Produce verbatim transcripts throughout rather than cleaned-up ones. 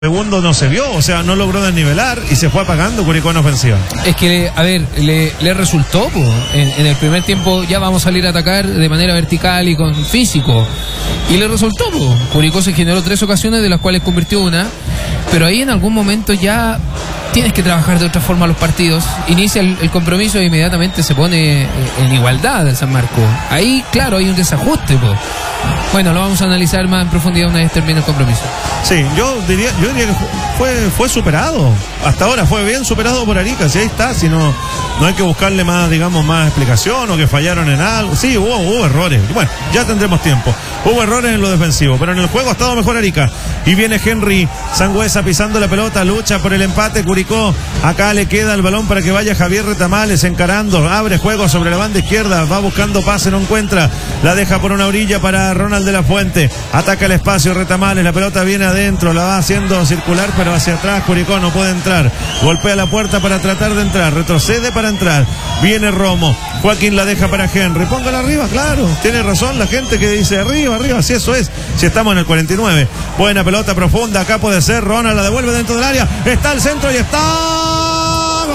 Segundo no se vio, o sea, no logró desnivelar y se fue apagando Curicó en ofensiva. Es que, a ver, le, le resultó, po. En, en el primer tiempo ya vamos a salir a atacar de manera vertical y con físico. Y le resultó, po. Curicó se generó tres ocasiones, de las cuales convirtió una. Pero ahí en algún momento ya tienes que trabajar de otra forma los partidos. Inicia el, el compromiso e inmediatamente se pone en igualdad el San Marco. Ahí, claro, hay un desajuste, po. Bueno, lo vamos a analizar más en profundidad una vez termine el compromiso. Sí, yo diría, yo diría que fue, fue superado. Hasta ahora fue bien superado por Arica. Si ahí está, si no, no hay que buscarle más, digamos, más explicación o que fallaron en algo. Sí, hubo, hubo errores. Bueno, ya tendremos tiempo. Hubo errores en lo defensivo, pero en el juego ha estado mejor Arica. Y viene Henry Sangüesa pisando la pelota, lucha por el empate Curicó. Acá le queda el balón para que vaya Javier Retamales encarando, abre juego sobre la banda izquierda, va buscando pase, no encuentra, la deja por una orilla para Ronald de la Fuente, ataca el espacio Retamales, la pelota viene adentro, la va haciendo circular pero hacia atrás, Curicó no puede entrar, golpea la puerta para tratar de entrar, retrocede para entrar, viene Romo, Joaquín la deja para Henry, póngala arriba, claro, tiene razón la gente que dice arriba, arriba, si eso es, si estamos en el cuarenta y nueve, buena pelota profunda, acá puede ser, Ronald la devuelve dentro del área, está al centro y está ¡gol!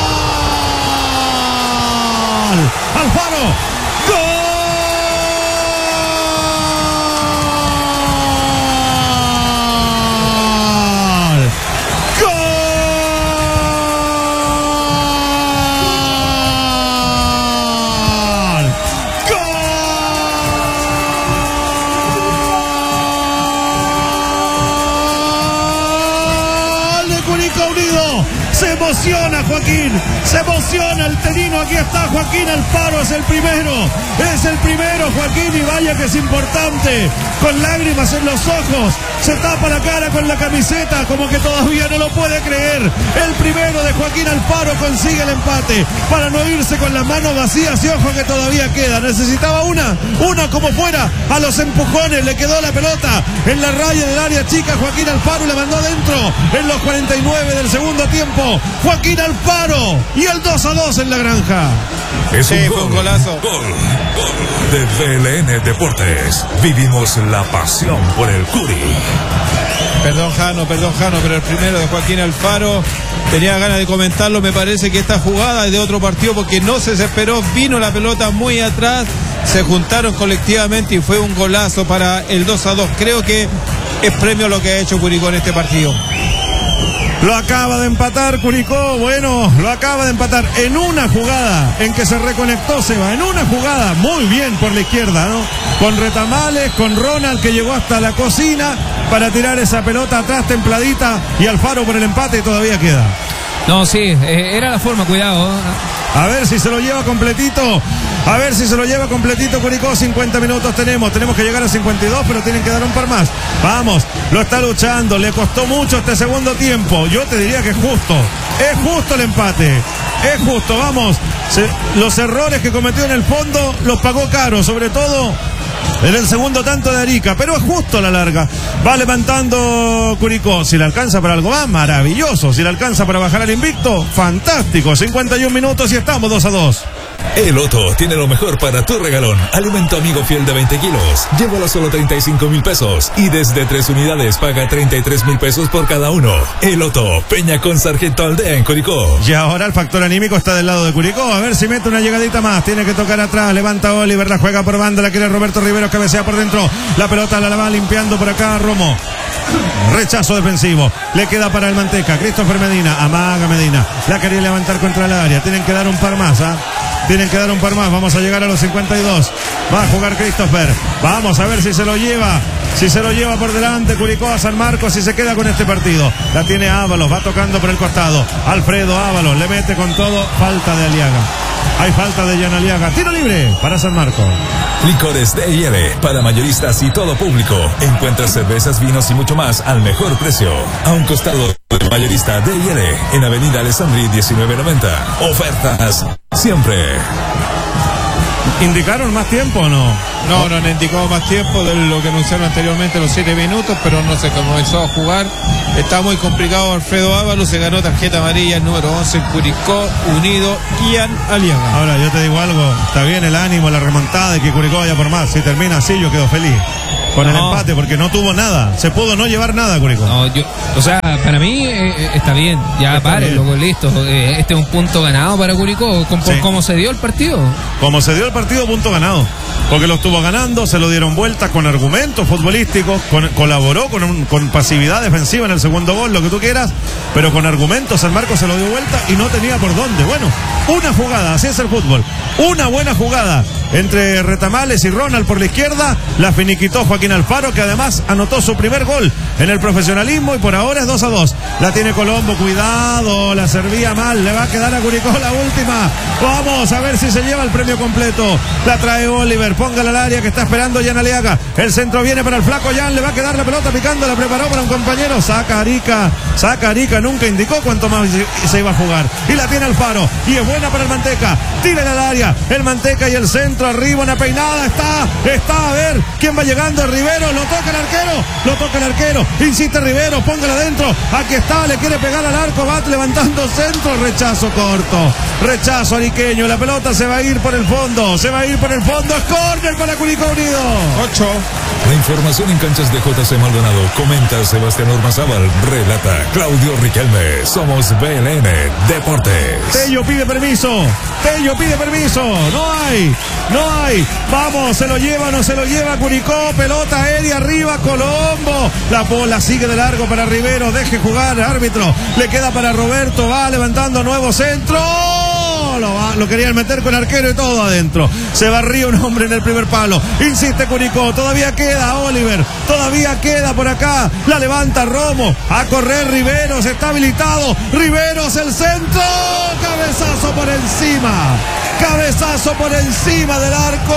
Alfaro, ¡gol! Se emociona Joaquín, se emociona el terino, aquí está Joaquín Alfaro, es el primero, es el primero Joaquín y vaya que es importante, con lágrimas en los ojos, se tapa la cara con la camiseta como que todavía no lo puede creer, el primero de Joaquín Alfaro consigue el empate para no irse con las manos vacías y ojo que todavía queda, necesitaba una, una como fuera, a los empujones le quedó la pelota en la raya del área chica, Joaquín Alfaro la mandó adentro en los cuarenta y nueve del segundo tiempo. Joaquín Alfaro y el dos a dos en la Granja. Es sí, un, gol, gol, un golazo. Gol, gol de V L N Deportes. Vivimos la pasión por el Curi. Perdón Jano, perdón Jano, pero el primero de Joaquín Alfaro, tenía ganas de comentarlo, me parece que esta jugada es de otro partido porque no se desesperó, vino la pelota muy atrás, se juntaron colectivamente y fue un golazo para el dos a dos. Creo que es premio lo que ha hecho Curicó en este partido. Lo acaba de empatar Curicó, bueno, lo acaba de empatar en una jugada en que se reconectó Seba, en una jugada muy bien por la izquierda, ¿no? Con Retamales, con Ronald que llegó hasta la cocina para tirar esa pelota atrás templadita y Alfaro por el empate y todavía queda. No, sí, eh, era la forma, cuidado. A ver si se lo lleva completito. A ver si se lo lleva completito Curicó. cincuenta minutos tenemos. Tenemos que llegar a cincuenta y dos, pero tienen que dar un par más. Vamos, lo está luchando. Le costó mucho este segundo tiempo. Yo te diría que es justo. Es justo el empate. Es justo, vamos. Se, los errores que cometió en el fondo los pagó caro, sobre todo en el segundo tanto de Arica, pero es justo a la larga. Va levantando Curicó. Si le alcanza para algo más, maravilloso. Si le alcanza para bajar al invicto, fantástico. cincuenta y un minutos y estamos dos a dos. El Otto tiene lo mejor para tu regalón. Alimento amigo fiel de veinte kilos. Llévalo a solo treinta y cinco mil pesos. Y desde tres unidades paga treinta y tres mil pesos por cada uno. El Otto, Peña con Sargento Aldea en Curicó. Y ahora el factor anímico está del lado de Curicó. A ver si mete una llegadita más. Tiene que tocar atrás. Levanta Oliver, la juega por banda. La quiere Roberto Rivero, cabecea por dentro. La pelota la va limpiando por acá Romo. Rechazo defensivo. Le queda para el Manteca. Christopher Medina. Amaga Medina. La quería levantar contra el área. Tienen que dar un par más, ¿ah? ¿eh? Tienen que dar un par más, vamos a llegar a los cincuenta y dos. Va a jugar Christopher. Vamos a ver si se lo lleva. Si se lo lleva por delante Curicó a San Marcos, si se queda con este partido. La tiene Ábalos, va tocando por el costado. Alfredo Ábalos, le mete con todo. Falta de Aliaga. Hay falta de Jan Aliaga. Tiro libre para San Marcos. Licores D y L, para mayoristas y todo público. Encuentras cervezas, vinos y mucho más al mejor precio. A un costado de mayorista D y L, en Avenida Alessandri diecinueve noventa. Ofertas siempre. ¿Indicaron más tiempo o no? No, no han indicado más tiempo de lo que anunciaron anteriormente, los siete minutos, pero no se comenzó a jugar. Está muy complicado Alfredo Ábalos, se ganó tarjeta amarilla el número once, Curicó Unido, Ian Aliaga. Ahora, yo te digo algo, está bien el ánimo, la remontada de que Curicó vaya por más. Si termina así, yo quedo feliz. con no. el empate, porque no tuvo nada. Se pudo no llevar nada, Curicó. No, yo, o sea, para mí eh, está bien, ya Está pare, bien. loco, listo. Eh, este es un punto ganado para Curicó, con, por Sí. cómo se dio el partido. Como se dio el partido, punto ganado. Porque lo estuvo ganando, se lo dieron vuelta con argumentos futbolísticos, con- colaboró con, un- con pasividad defensiva en el segundo gol, lo que tú quieras, pero con argumentos San Marcos se lo dio vuelta y no tenía por dónde. Bueno, una jugada, así es el fútbol. Una buena jugada entre Retamales y Ronald por la izquierda, la finiquitó Joaquín Alfaro, que además anotó su primer gol en el profesionalismo y por ahora es dos a dos. La tiene Colombo, cuidado, la servía mal, le va a quedar a Curicó la última. Vamos a ver si se lleva el premio completo. La trae Oliver, póngala al área que está esperando Jan Aliaga. El centro viene para el flaco Jan, le va a quedar la pelota picando, la preparó para un compañero. Saca Arica, saca Arica, nunca indicó cuánto más se iba a jugar. Y la tiene Alfaro, y es buena para el Manteca. Tira al área, el Manteca y el centro arriba, una peinada, está, está, a ver, ¿quién va llegando? Rivero, lo toca el arquero, lo toca el arquero, insiste Rivero, póngala adentro, aquí está, le quiere pegar al arco, va levantando centro, rechazo corto, rechazo ariqueño, la pelota se va a ir por el fondo, se va a ir por el fondo, es córner para Curicó Unido. Ocho. La información en canchas de J C Maldonado. Comenta Sebastián Ormazábal. Relata Claudio Riquelme. Somos B L N Deportes. Tello pide permiso, Tello pide permiso, no hay, no hay, vamos, se lo lleva, no se lo lleva Curicó, pelota aérea arriba, Colombo, la bola sigue de largo para Rivero, deje jugar, árbitro, le queda para Roberto, va levantando nuevo centro, lo, va, lo querían meter con arquero y todo adentro, se barría un hombre en el primer palo, insiste Curicó, todavía queda Oliver, todavía queda por acá, la levanta Romo, a correr Riveros, está habilitado, Riveros el centro, cabezazo por encima, cabezazo por encima del arco,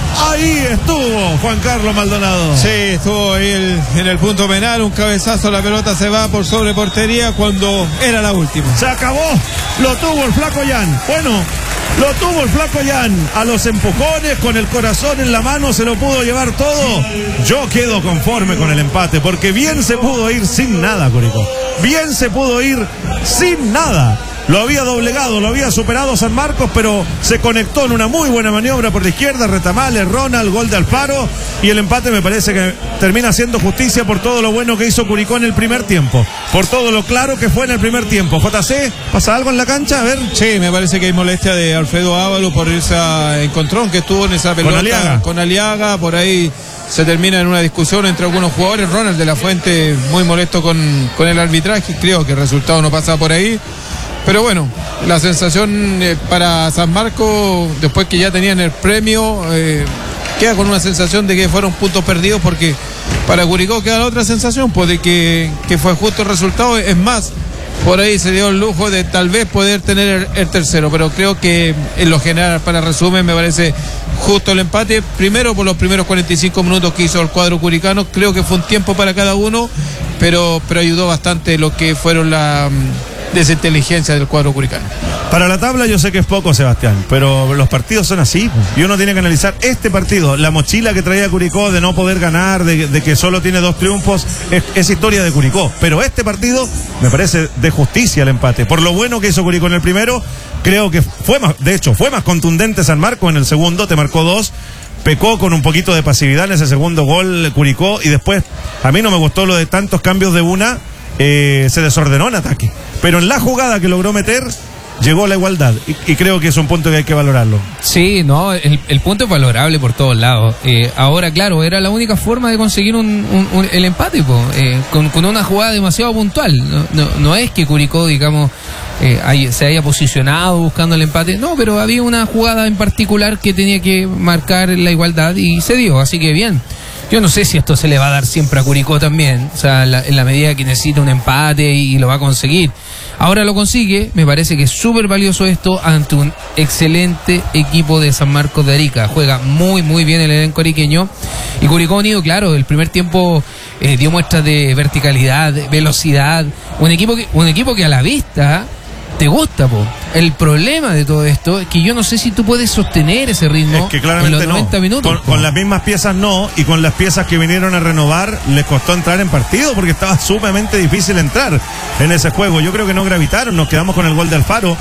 ahí estuvo Juan Carlos Maldonado. Sí, estuvo ahí el- en el punto penal, un cabezazo, la pelota se va por sobre portería cuando era la última. Se acabó, lo tuvo el flaco Jan, bueno, lo tuvo el flaco Jan, a los empujones, con el corazón en la mano, se lo pudo llevar todo. Yo quedo conforme con el empate, porque bien se pudo ir sin nada, Curicó, bien se pudo ir sin nada. Lo había doblegado, lo había superado San Marcos, pero se conectó en una muy buena maniobra por la izquierda, Retamales, Ronald, gol de Alfaro, y el empate me parece que termina haciendo justicia por todo lo bueno que hizo Curicó en el primer tiempo, por todo lo claro que fue en el primer tiempo. J C, ¿pasa algo en la cancha? A ver. Sí, me parece que hay molestia de Alfredo Ábalos por ese encontrón que estuvo en esa pelota Aliaga. con Aliaga, por ahí se termina en una discusión entre algunos jugadores. Ronald de la Fuente muy molesto con, con el arbitraje, creo que el resultado no pasa por ahí. Pero bueno, la sensación eh, para San Marcos, después que ya tenían el premio, eh, queda con una sensación de que fueron puntos perdidos, porque para Curicó queda la otra sensación, pues de que, que fue justo el resultado. Es más, por ahí se dio el lujo de tal vez poder tener el, el tercero, pero creo que en lo general, para resumen, me parece justo el empate. Primero por los primeros cuarenta y cinco minutos que hizo el cuadro curicano, creo que fue un tiempo para cada uno, pero, pero ayudó bastante lo que fueron la desinteligencia del cuadro curicano. Para la tabla yo sé que es poco, Sebastián, pero los partidos son así, y uno tiene que analizar este partido. La mochila que traía Curicó de no poder ganar, de, de que solo tiene dos triunfos, es, es historia de Curicó, pero este partido me parece de justicia el empate, por lo bueno que hizo Curicó en el primero. Creo que fue más, de hecho fue más contundente San Marcos en el segundo, te marcó dos, pecó con un poquito de pasividad en ese segundo gol Curicó, y después a mí no me gustó lo de tantos cambios de una. Eh, se desordenó en ataque, pero en la jugada que logró meter llegó la igualdad, y, y creo que es un punto que hay que valorarlo. Sí, no, el, el punto es valorable por todos lados. Eh, ahora, claro, era la única forma de conseguir un, un, un- el empate, po, eh, con, con una jugada demasiado puntual. No, no, no es que Curicó, digamos, eh, hay- se haya posicionado buscando el empate, no, pero había una jugada en particular que tenía que marcar la igualdad y se dio, así que bien. Yo no sé si esto se le va a dar siempre a Curicó también, o sea, la- en la medida que necesita un empate y, y lo va a conseguir. Ahora lo consigue, me parece que es súper valioso esto ante un excelente equipo de San Marcos de Arica. Juega muy, muy bien el elenco ariqueño. Y Curicó Unido, claro, el primer tiempo eh, dio muestras de verticalidad, de velocidad. Un equipo que, un equipo que a la vista te gusta, po. El problema de todo esto es que yo no sé si tú puedes sostener ese ritmo Es que claramente en los noventa no. minutos. Con, con las mismas piezas no, y con las piezas que vinieron a renovar les costó entrar en partido porque estaba sumamente difícil entrar en ese juego. Yo creo que no gravitaron, nos quedamos con el gol de Alfaro,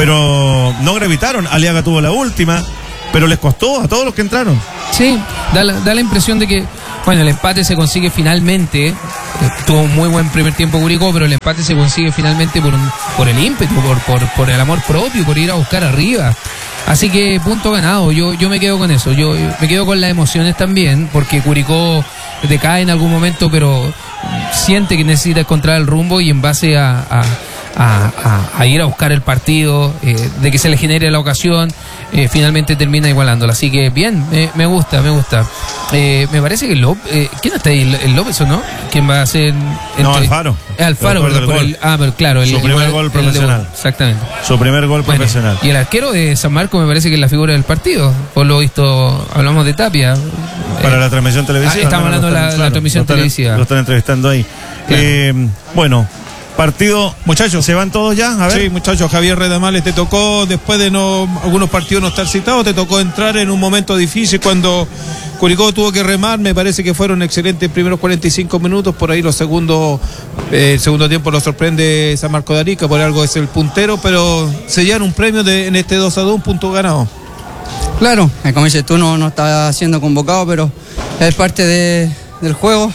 pero no gravitaron. Aliaga tuvo la última, pero les costó a todos los que entraron. Sí, da la, da la impresión de que Bueno, el empate se consigue finalmente. Eh, tuvo un muy buen primer tiempo Curicó, pero el empate se consigue finalmente por, un, por el ímpetu, por, por, por el amor propio, por ir a buscar arriba. Así que punto ganado, yo, yo me quedo con eso, yo, yo me quedo con las emociones también, porque Curicó decae en algún momento, pero siente que necesita encontrar el rumbo y en base a, a, a, a, a ir a buscar el partido, eh, de que se le genere la ocasión, eh, finalmente termina igualándola. Así que bien, eh, me gusta, me gusta. Eh, me parece que López, eh, ¿quién está ahí? ¿El López o no? ¿Quién va a hacer? No, Alfaro. Es Alfaro, pero por por el el, ah, pero claro, el, su primer el, gol el profesional. De, exactamente. Su primer gol Bueno, profesional. y el arquero de San Marcos me parece que es la figura del partido. Por lo visto, hablamos de Tapia. Para eh, la transmisión televisiva. Ah, estamos hablando de la, la transmisión lo están, televisiva. Lo están entrevistando ahí. Claro. Eh, bueno, partido. Muchachos, ¿se van todos ya? A ver. Sí, muchachos, Javier Redamales, te tocó, después de no algunos partidos no estar citados, te tocó entrar en un momento difícil cuando Curicó tuvo que remar. Me parece que fueron excelentes primeros cuarenta y cinco minutos. Por ahí los segundos, eh, el segundo tiempo lo sorprende San Marcos de Arica, por algo es el puntero, pero se llevan un premio de, en este dos a dos, un punto ganado. Claro, como dices tú, no, no está siendo convocado, pero es parte de, del juego.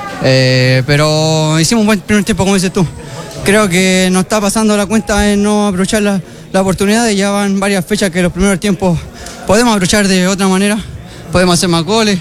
Eh, pero hicimos un buen primer tiempo, como dices tú. Creo que nos está pasando la cuenta en no aprovechar la, la oportunidad. Ya van varias fechas que los primeros tiempos podemos aprovechar de otra manera, podemos hacer más goles,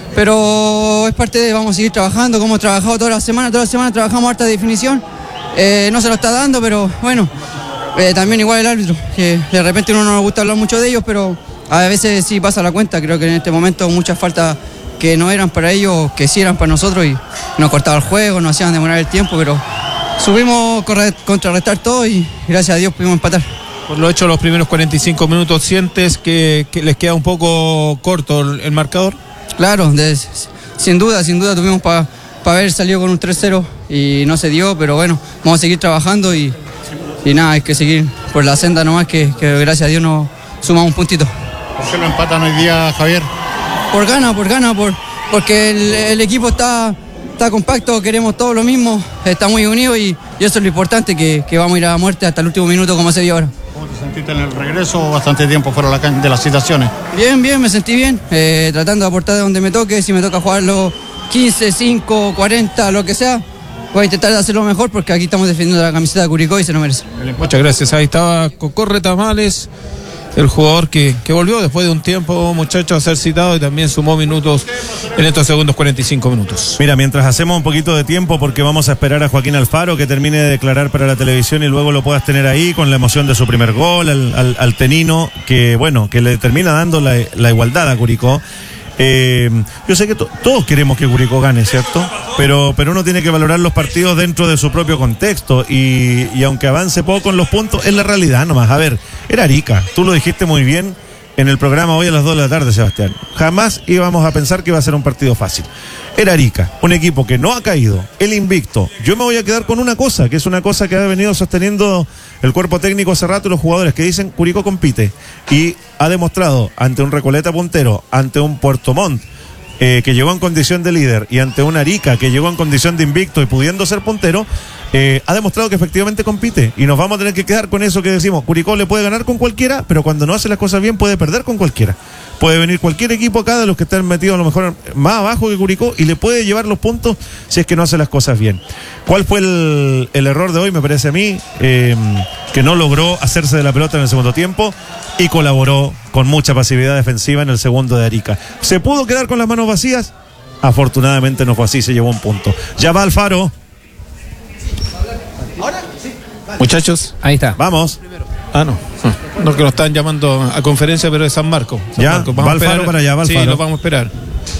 pero es parte de, vamos a seguir trabajando, como hemos trabajado toda la semana, toda la semana trabajamos harta definición, eh, no se lo está dando, pero bueno, eh, también igual el árbitro, que de repente uno no nos gusta hablar mucho de ellos, pero a veces sí pasa la cuenta. Creo que en este momento muchas faltas que no eran para ellos, que sí eran para nosotros, y nos cortaba el juego, nos hacían demorar el tiempo, pero subimos a contrarrestar todo y gracias a Dios pudimos empatar. Por lo hecho, los primeros cuarenta y cinco minutos, ¿sientes que, que les queda un poco corto el, el marcador? Claro, de, sin duda, sin duda tuvimos para pa haber salido con un tres cero y no se dio, pero bueno, vamos a seguir trabajando y, y nada, hay que seguir por la senda nomás, que, que gracias a Dios nos sumamos un puntito. ¿Por qué lo empatan hoy día, Javier? Por gana, por gana, por, porque el, el equipo está, está compacto, queremos todo lo mismo, está muy unido y, y eso es lo importante, que, que vamos a ir a muerte hasta el último minuto como se vio ahora. ¿Cómo te sentiste en el regreso? Bastante tiempo fuera de, la, de las citaciones. Bien, bien, me sentí bien, eh, tratando de aportar de donde me toque. Si me toca jugar los quince, cinco, cuarenta, lo que sea, voy a intentar hacerlo mejor, porque aquí estamos defendiendo la camiseta de Curicó y se lo merece. Muchas gracias. Ahí estaba Cocó Retamales, el jugador que, que volvió después de un tiempo, muchachos, a ser citado y también sumó minutos en estos segundos cuarenta y cinco minutos. Mira, mientras hacemos un poquito de tiempo, porque vamos a esperar a Joaquín Alfaro que termine de declarar para la televisión y luego lo puedas tener ahí con la emoción de su primer gol, al, al, al tenino, que bueno, que le termina dando la, la igualdad a Curicó. Eh, yo sé que to- todos queremos que Curicó gane, ¿cierto? Pero, pero uno tiene que valorar los partidos dentro de su propio contexto y, y aunque avance poco en los puntos, es la realidad nomás. A ver, era Arica, tú lo dijiste muy bien en el programa hoy a las dos de la tarde, Sebastián. Jamás íbamos a pensar que iba a ser un partido fácil. Era Arica, un equipo que no ha caído, el invicto. Yo me voy a quedar con una cosa, que es una cosa que ha venido sosteniendo el cuerpo técnico hace rato y los jugadores, que dicen Curicó compite y ha demostrado ante un Recoleta puntero, ante un Puerto Montt eh, que llegó en condición de líder y ante un Arica que llegó en condición de invicto y pudiendo ser puntero, eh, ha demostrado que efectivamente compite y nos vamos a tener que quedar con eso que decimos. Curicó le puede ganar con cualquiera, pero cuando no hace las cosas bien puede perder con cualquiera. Puede venir cualquier equipo acá de los que están metidos a lo mejor más abajo que Curicó y le puede llevar los puntos si es que no hace las cosas bien. ¿Cuál fue el, el error de hoy? Me parece a mí eh, que no logró hacerse de la pelota en el segundo tiempo y colaboró con mucha pasividad defensiva en el segundo de Arica. ¿Se pudo quedar con las manos vacías? Afortunadamente no fue así, se llevó un punto. Ya va Alfaro. Muchachos, Ahí está. Vamos. ah no, no, que nos están llamando a conferencia, pero es San Marcos. San Ya, Marcos. va a Alfaro esperar. para allá, va Sí, Alfaro. lo vamos a esperar.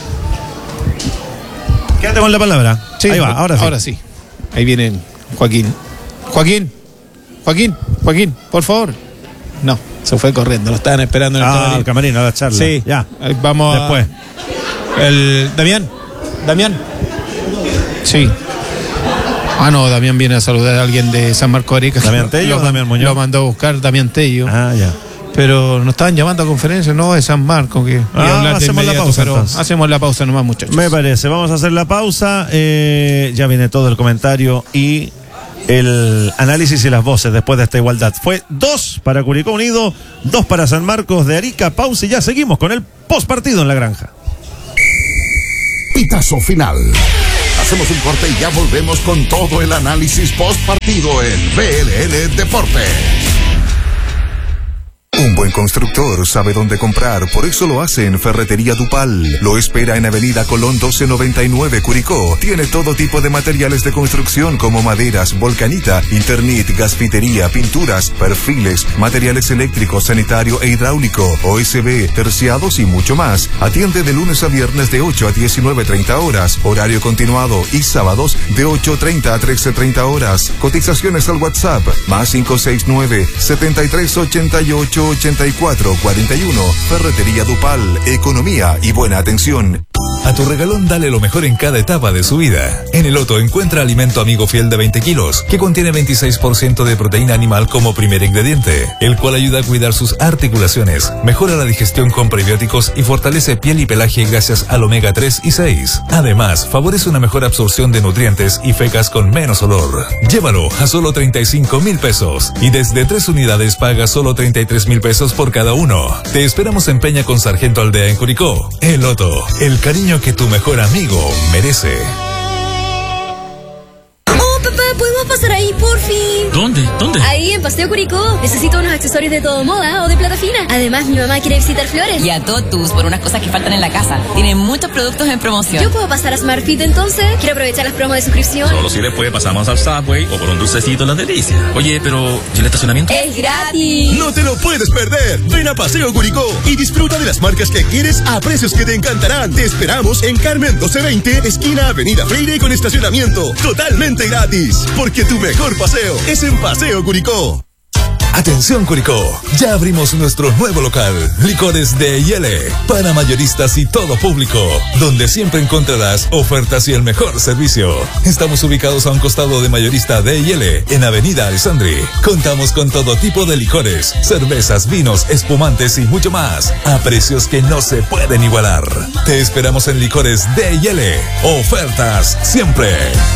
Quédate con la palabra. Sí, Ahí va, ahora sí. Ahora sí. Ahí viene Joaquín. Joaquín, Joaquín, Joaquín, por favor. No, se fue corriendo, lo estaban esperando en el Ah, camarín. el camerino, a la charla. Sí, Ya. Ahí vamos a- Después. El Damián, Damián. Sí. Ah, no, Damián viene a saludar a alguien de San Marcos de Arica. ¿Damián Tello Lo- o Damián Muñoz? Lo mandó a buscar Damián Tello. Ah, ya. Pero nos estaban llamando a conferencia, no de San Marcos. Que, Ah, y hablar de hacemos la inmediato, pausa, pero entonces. hacemos la pausa nomás, muchachos. Me parece, vamos a hacer la pausa. Eh, ya viene todo el comentario y el análisis y las voces después de esta igualdad. Fue dos para Curicó Unido, dos para San Marcos de Arica. Pausa y ya seguimos con el post partido en la granja. Pitazo final. Hacemos un corte y ya volvemos con todo el análisis post partido en V L N Deportes. Un buen constructor sabe dónde comprar, por eso lo hace en Ferretería Dupal. Lo espera en Avenida Colón doce noventa y nueve, Curicó. Tiene todo tipo de materiales de construcción como maderas, volcanita, Internet, gasfitería, pinturas, perfiles, materiales eléctricos, sanitario e hidráulico, O S B, terciados y mucho más. Atiende de lunes a viernes de ocho a diecinueve treinta horas, horario continuado, y sábados de ocho treinta a trece treinta horas. Cotizaciones al WhatsApp, más cinco seis nueve, setenta y tres ochenta y ocho ochenta y cuatro cuarenta y uno. Ferretería Dupal, economía y buena atención. A tu regalón dale lo mejor en cada etapa de su vida. En el Otto encuentra alimento amigo fiel de veinte kilos, que contiene veintiséis por ciento de proteína animal como primer ingrediente, el cual ayuda a cuidar sus articulaciones, mejora la digestión con prebióticos y fortalece piel y pelaje gracias al omega tres y seis. Además, favorece una mejor absorción de nutrientes y fecas con menos olor. Llévalo a solo treinta y cinco mil pesos y desde tres unidades paga solo treinta y tres mil pesos por cada uno. Te esperamos en Peña con Sargento Aldea en Curicó. El Otto, el cariño que tu mejor amigo merece. Oh, papá, ¿podemos pasar ahí, por fin? ¿Dónde? ¿Dónde? Ahí, en Paseo Curicó. Necesito unos accesorios de todo moda o de plata fina. Además, mi mamá quiere visitar Flores. Y a Totus por unas cosas que faltan en la casa. Tienen muchos productos en promoción. ¿Yo puedo pasar a Smartfit entonces? Quiero aprovechar las promos de suscripción. Solo si después pasamos al Subway o por un dulcecito Las Delicias. Oye, pero ¿y el estacionamiento? ¡Es gratis! ¡No te lo puedes perder! Ven a Paseo Curicó y disfruta de las marcas que quieres a precios que te encantarán. Te esperamos en Carmen doce veinte, esquina Avenida Freire, con estacionamiento totalmente gratis. Porque tu mejor paseo es en Paseo Curicó. Atención Curicó, ya abrimos nuestro nuevo local, Licores de Yele, para mayoristas y todo público, donde siempre encontrarás ofertas y el mejor servicio. Estamos ubicados a un costado de Mayorista de Yele, en Avenida Alessandri. Contamos con todo tipo de licores, cervezas, vinos, espumantes y mucho más, a precios que no se pueden igualar. Te esperamos en Licores de Yele, ofertas siempre.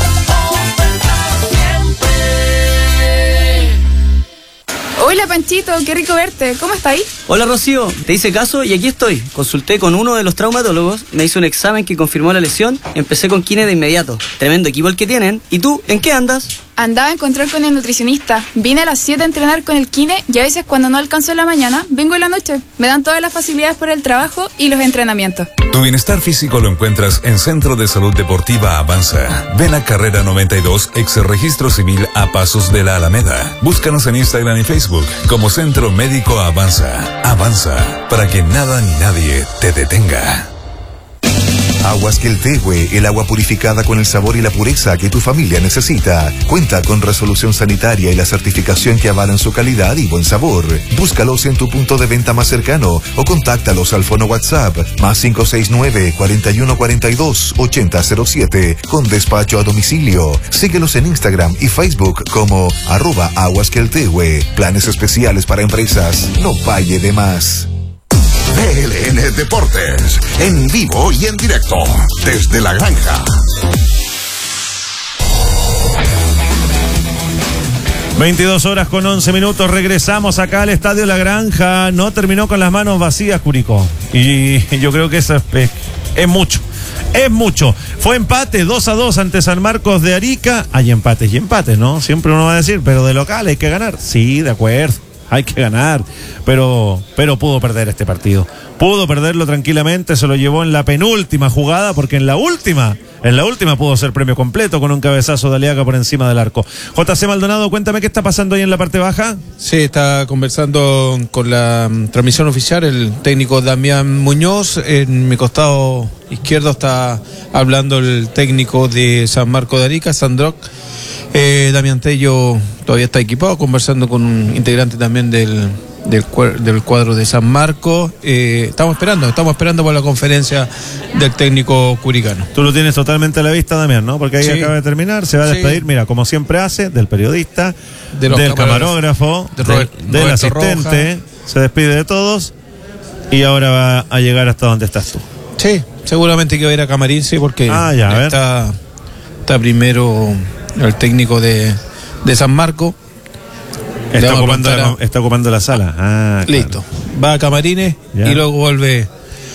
Hola Panchito, qué rico verte. ¿Cómo está ahí? Hola Rocío, te hice caso y aquí estoy. Consulté con uno de los traumatólogos, me hizo un examen que confirmó la lesión y empecé con kine de inmediato. Tremendo equipo el que tienen. ¿Y tú, en qué andas? Andaba a encontrar con el nutricionista. Vine a las siete a entrenar con el kine y a veces cuando no alcanzo en la mañana, vengo en la noche. Me dan todas las facilidades por el trabajo y los entrenamientos. Tu bienestar físico lo encuentras en Centro de Salud Deportiva Avanza. Ven a Carrera noventa y dos, ex Registro Civil a pasos de la Alameda. Búscanos en Instagram y Facebook como Centro Médico Avanza. Avanza, para que nada ni nadie te detenga. Aguas Queltehue, el agua purificada con el sabor y la pureza que tu familia necesita. Cuenta con resolución sanitaria y la certificación que avalan su calidad y buen sabor. Búscalos en tu punto de venta más cercano o contáctalos al fono WhatsApp más cinco seis nueve, cuarenta y uno cuarenta y dos, ochenta cero siete con despacho a domicilio. Síguelos en Instagram y Facebook como arroba Aguas Queltehue. Planes especiales para empresas. No pague de más. V L N Deportes, en vivo y en directo, desde la granja. veintidós horas con once minutos, regresamos acá al Estadio La Granja. No terminó con las manos vacías Curicó. Y yo creo que eso es, es mucho. Es mucho. Fue empate dos a dos ante San Marcos de Arica. Hay empates y empates, ¿no? Siempre uno va a decir, pero de local hay que ganar. Sí, de acuerdo. Hay que ganar, pero, pero pudo perder este partido. Pudo perderlo tranquilamente, se lo llevó en la penúltima jugada, porque en la última, en la última pudo ser premio completo con un cabezazo de Aliaga por encima del arco. J C Maldonado, cuéntame qué está pasando ahí en la parte baja. Sí, está conversando con la um, transmisión oficial el técnico Damián Muñoz. En mi costado izquierdo está hablando el técnico de San Marcos de Arica, Sandrock. Eh, Damián Tello todavía está equipado, conversando con un integrante también del, del, del cuadro de San Marcos. Eh, estamos esperando, estamos esperando por la conferencia del técnico curicano. Tú lo tienes totalmente a la vista, Damián, ¿no? Porque ahí sí. Acaba de terminar, se va a despedir, sí. Mira, como siempre hace, del periodista, de del camarógrafo, de Robert, del, del asistente, Roja. Se despide de todos y ahora va a llegar hasta donde estás tú. Sí, seguramente que va a ir a camarín, sí, porque ah, ya, está, está primero el técnico de, de San Marcos. Está ocupando, la, está ocupando la sala. Ah, listo. Claro. Va a camarines ya. Y luego vuelve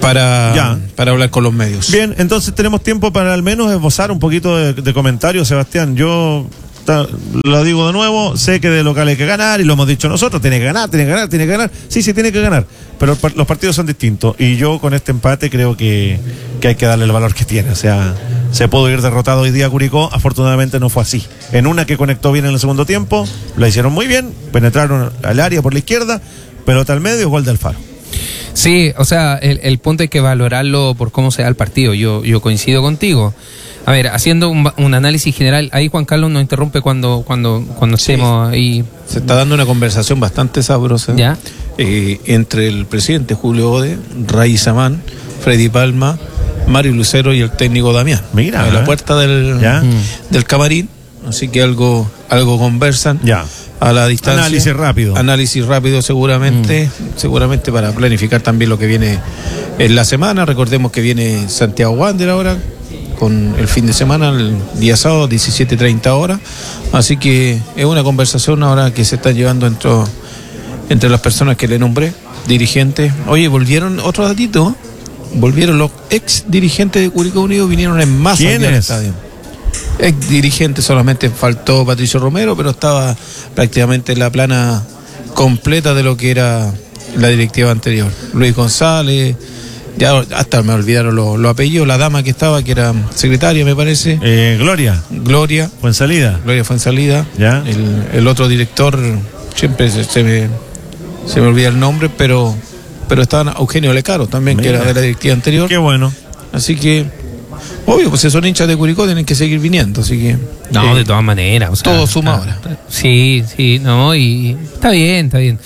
para, Ya. para hablar con los medios. Bien, entonces tenemos tiempo para al menos esbozar un poquito de, de comentarios, Sebastián. Yo ta, lo digo de nuevo, sé que de local hay que ganar y lo hemos dicho nosotros, tiene que ganar, tiene que ganar, tiene que ganar. Sí, sí, tiene que ganar, pero par- los partidos son distintos y yo con este empate creo que, que hay que darle el valor que tiene. O sea, se pudo ir derrotado hoy día Curicó, afortunadamente no fue así. En una que conectó bien en el segundo tiempo, la hicieron muy bien, penetraron al área por la izquierda, pelota al medio, gol de Alfaro. Sí, o sea, el, el punto hay que valorarlo por cómo se da el partido. Yo, yo coincido contigo. A ver, haciendo un, un análisis general, ahí Juan Carlos nos interrumpe cuando cuando cuando Sí. estemos ahí. Se está dando una conversación bastante sabrosa ¿Ya? eh, entre el presidente Julio Ode, Ray Samán, Freddy Palma, Mario Lucero y el técnico Damián. Mira, a la ¿eh? puerta del, ¿Ya? del camarín, así que algo algo conversan. Ya. A la distancia. Análisis rápido. Análisis rápido seguramente, mm. seguramente para planificar también lo que viene en la semana. Recordemos que viene Santiago Wander ahora, con el fin de semana, el día sábado, diecisiete treinta horas. Así que es una conversación ahora que se está llevando entre, entre las personas que le nombré, dirigentes. Oye, volvieron, otro datito, volvieron los ex dirigentes de Curicó Unido, vinieron en masa al ¿Quiénes? estadio. Ex dirigente, solamente faltó Patricio Romero, pero estaba prácticamente en la plana completa de lo que era la directiva anterior. Luis González, ya hasta me olvidaron los lo apellidos, la dama que estaba, que era secretaria, me parece. Eh, Gloria. Gloria. Fue en salida. Gloria fue en salida. Ya. El, el otro director, siempre se, se, me, se me olvida el nombre, pero, pero estaba Eugenio Lecaro también, Mira. que era de la directiva anterior. Qué bueno. Así que, obvio, pues si son hinchas de Curicó tienen que seguir viniendo, así que... No, eh, de todas maneras. O sea, todo suma está- ahora. Sí, sí, no, y está bien, está bien.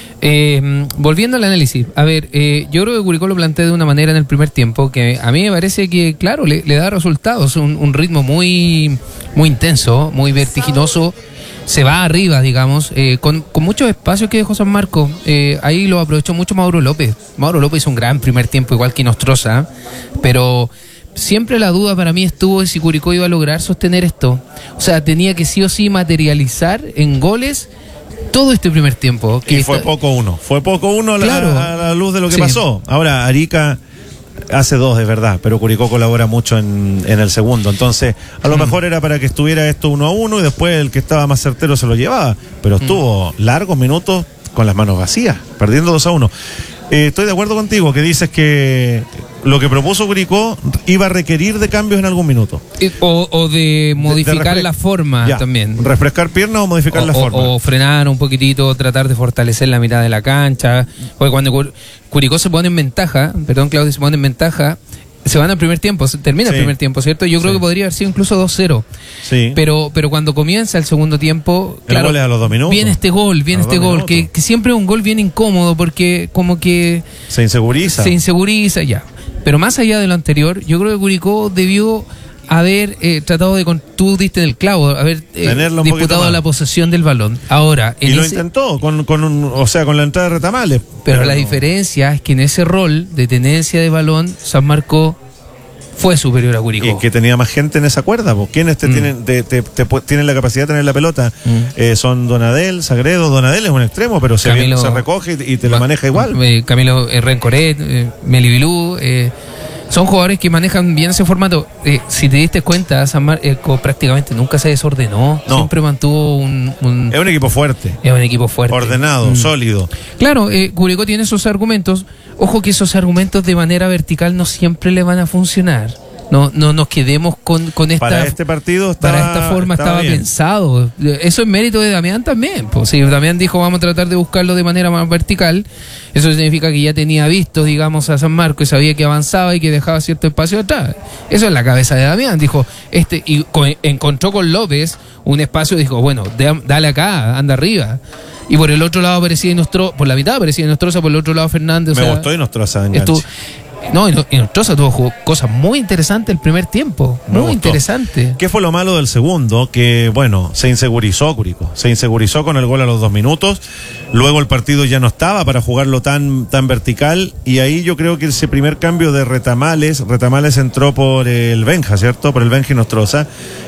Eh, volviendo al análisis, a ver, eh, yo creo que Curicó lo plantea de una manera en el primer tiempo que a mí me parece que, claro, le, le da resultados, un, un ritmo muy, muy intenso, muy vertiginoso, se va arriba, digamos, eh, con, con muchos espacios que dejó San Marcos. Eh, ahí lo aprovechó mucho Mauro López. Mauro López hizo un gran primer tiempo, igual que Nostroza, pero siempre la duda para mí estuvo de si Curicó iba a lograr sostener esto. O sea, tenía que sí o sí materializar en goles todo este primer tiempo. Que Y fue está- poco uno. Fue poco uno a la, Claro. a la luz de lo que Sí. pasó. Ahora, Arica hace dos, es verdad, pero Curicó colabora mucho en, en el segundo. Entonces, a lo Mm. mejor era para que estuviera esto uno a uno y después el que estaba más certero se lo llevaba. Pero estuvo largos minutos con las manos vacías, perdiendo dos a uno. Eh, estoy de acuerdo contigo que dices que lo que propuso Curicó iba a requerir de cambios en algún minuto. Eh, O, o de modificar refre- la forma Ya, también. refrescar piernas o modificar O, la o- forma. o frenar un poquitito, tratar de fortalecer la mitad de la cancha. Porque cuando Cur- Curicó se pone en ventaja, perdón Claudio, se pone en ventaja, se van al primer tiempo, se termina Sí. el primer tiempo, ¿cierto? Yo creo Sí. que podría haber sido incluso dos cero. Sí. Pero, pero cuando comienza el segundo tiempo, El claro, gol es a los dos minutos. viene este gol, viene A los este dos gol, que, minutos. que siempre es un gol bien incómodo porque como que Se inseguriza. se inseguriza ya. Pero más allá de lo anterior, yo creo que Curicó debió haber eh, tratado de, con, tú diste en el clavo, haber eh, Tenerlo un poquito disputado más. la posesión del balón. Ahora, Y en lo ese- intentó, con, con un, o sea, con la entrada de Retamales. pero la no. diferencia es que en ese rol de tenencia de balón, San Marcos fue superior a Curicó. Y que tenía más gente en esa cuerda, pues. ¿Quiénes te Mm. tienen, te, te- te pu- tienen la capacidad de tener la pelota? Eh, son Donadel, Sagredo. Donadel es un extremo, pero se, Camilo- se recoge y, y te la Ma- maneja igual. eh, Camilo eh, Rencoret, eh, Melibilú, eh, son jugadores que manejan bien ese formato. Eh, si te diste cuenta, San Marcos prácticamente nunca se desordenó, No. siempre mantuvo un, un, Es un equipo fuerte, es un equipo fuerte. ordenado, Mm. sólido. Claro, eh, Curicó tiene esos argumentos. Ojo que esos argumentos de manera vertical no siempre le van a funcionar. No, no nos quedemos con, con esta. Para este partido estaba, para esta forma estaba, bien. pensado. Eso es mérito de Damián también. Pues si Damián dijo vamos a tratar de buscarlo de manera más vertical, eso significa que ya tenía visto, digamos, a San Marcos y sabía que avanzaba y que dejaba cierto espacio atrás. Eso es la cabeza de Damián. Dijo, este, y co- encontró con López un espacio y dijo, bueno, de- dale acá, anda arriba. Y por el otro lado aparecía Nostroza, por la mitad aparecía Nostroza, por el otro lado Fernández. o Me sea, gustó y nos troza enganche. estuvo- no, y no- y Nostroza tuvo jugó cosas muy interesantes el primer tiempo. Me Muy gustó. interesante. ¿Qué fue lo malo del segundo? Que, bueno, se insegurizó Curicó. Se insegurizó con el gol a los dos minutos. Luego el partido ya no estaba para jugarlo tan, tan vertical. Y ahí yo creo que ese primer cambio de Retamales, Retamales entró por el Benja, ¿cierto? Por el Benja y Nostroza.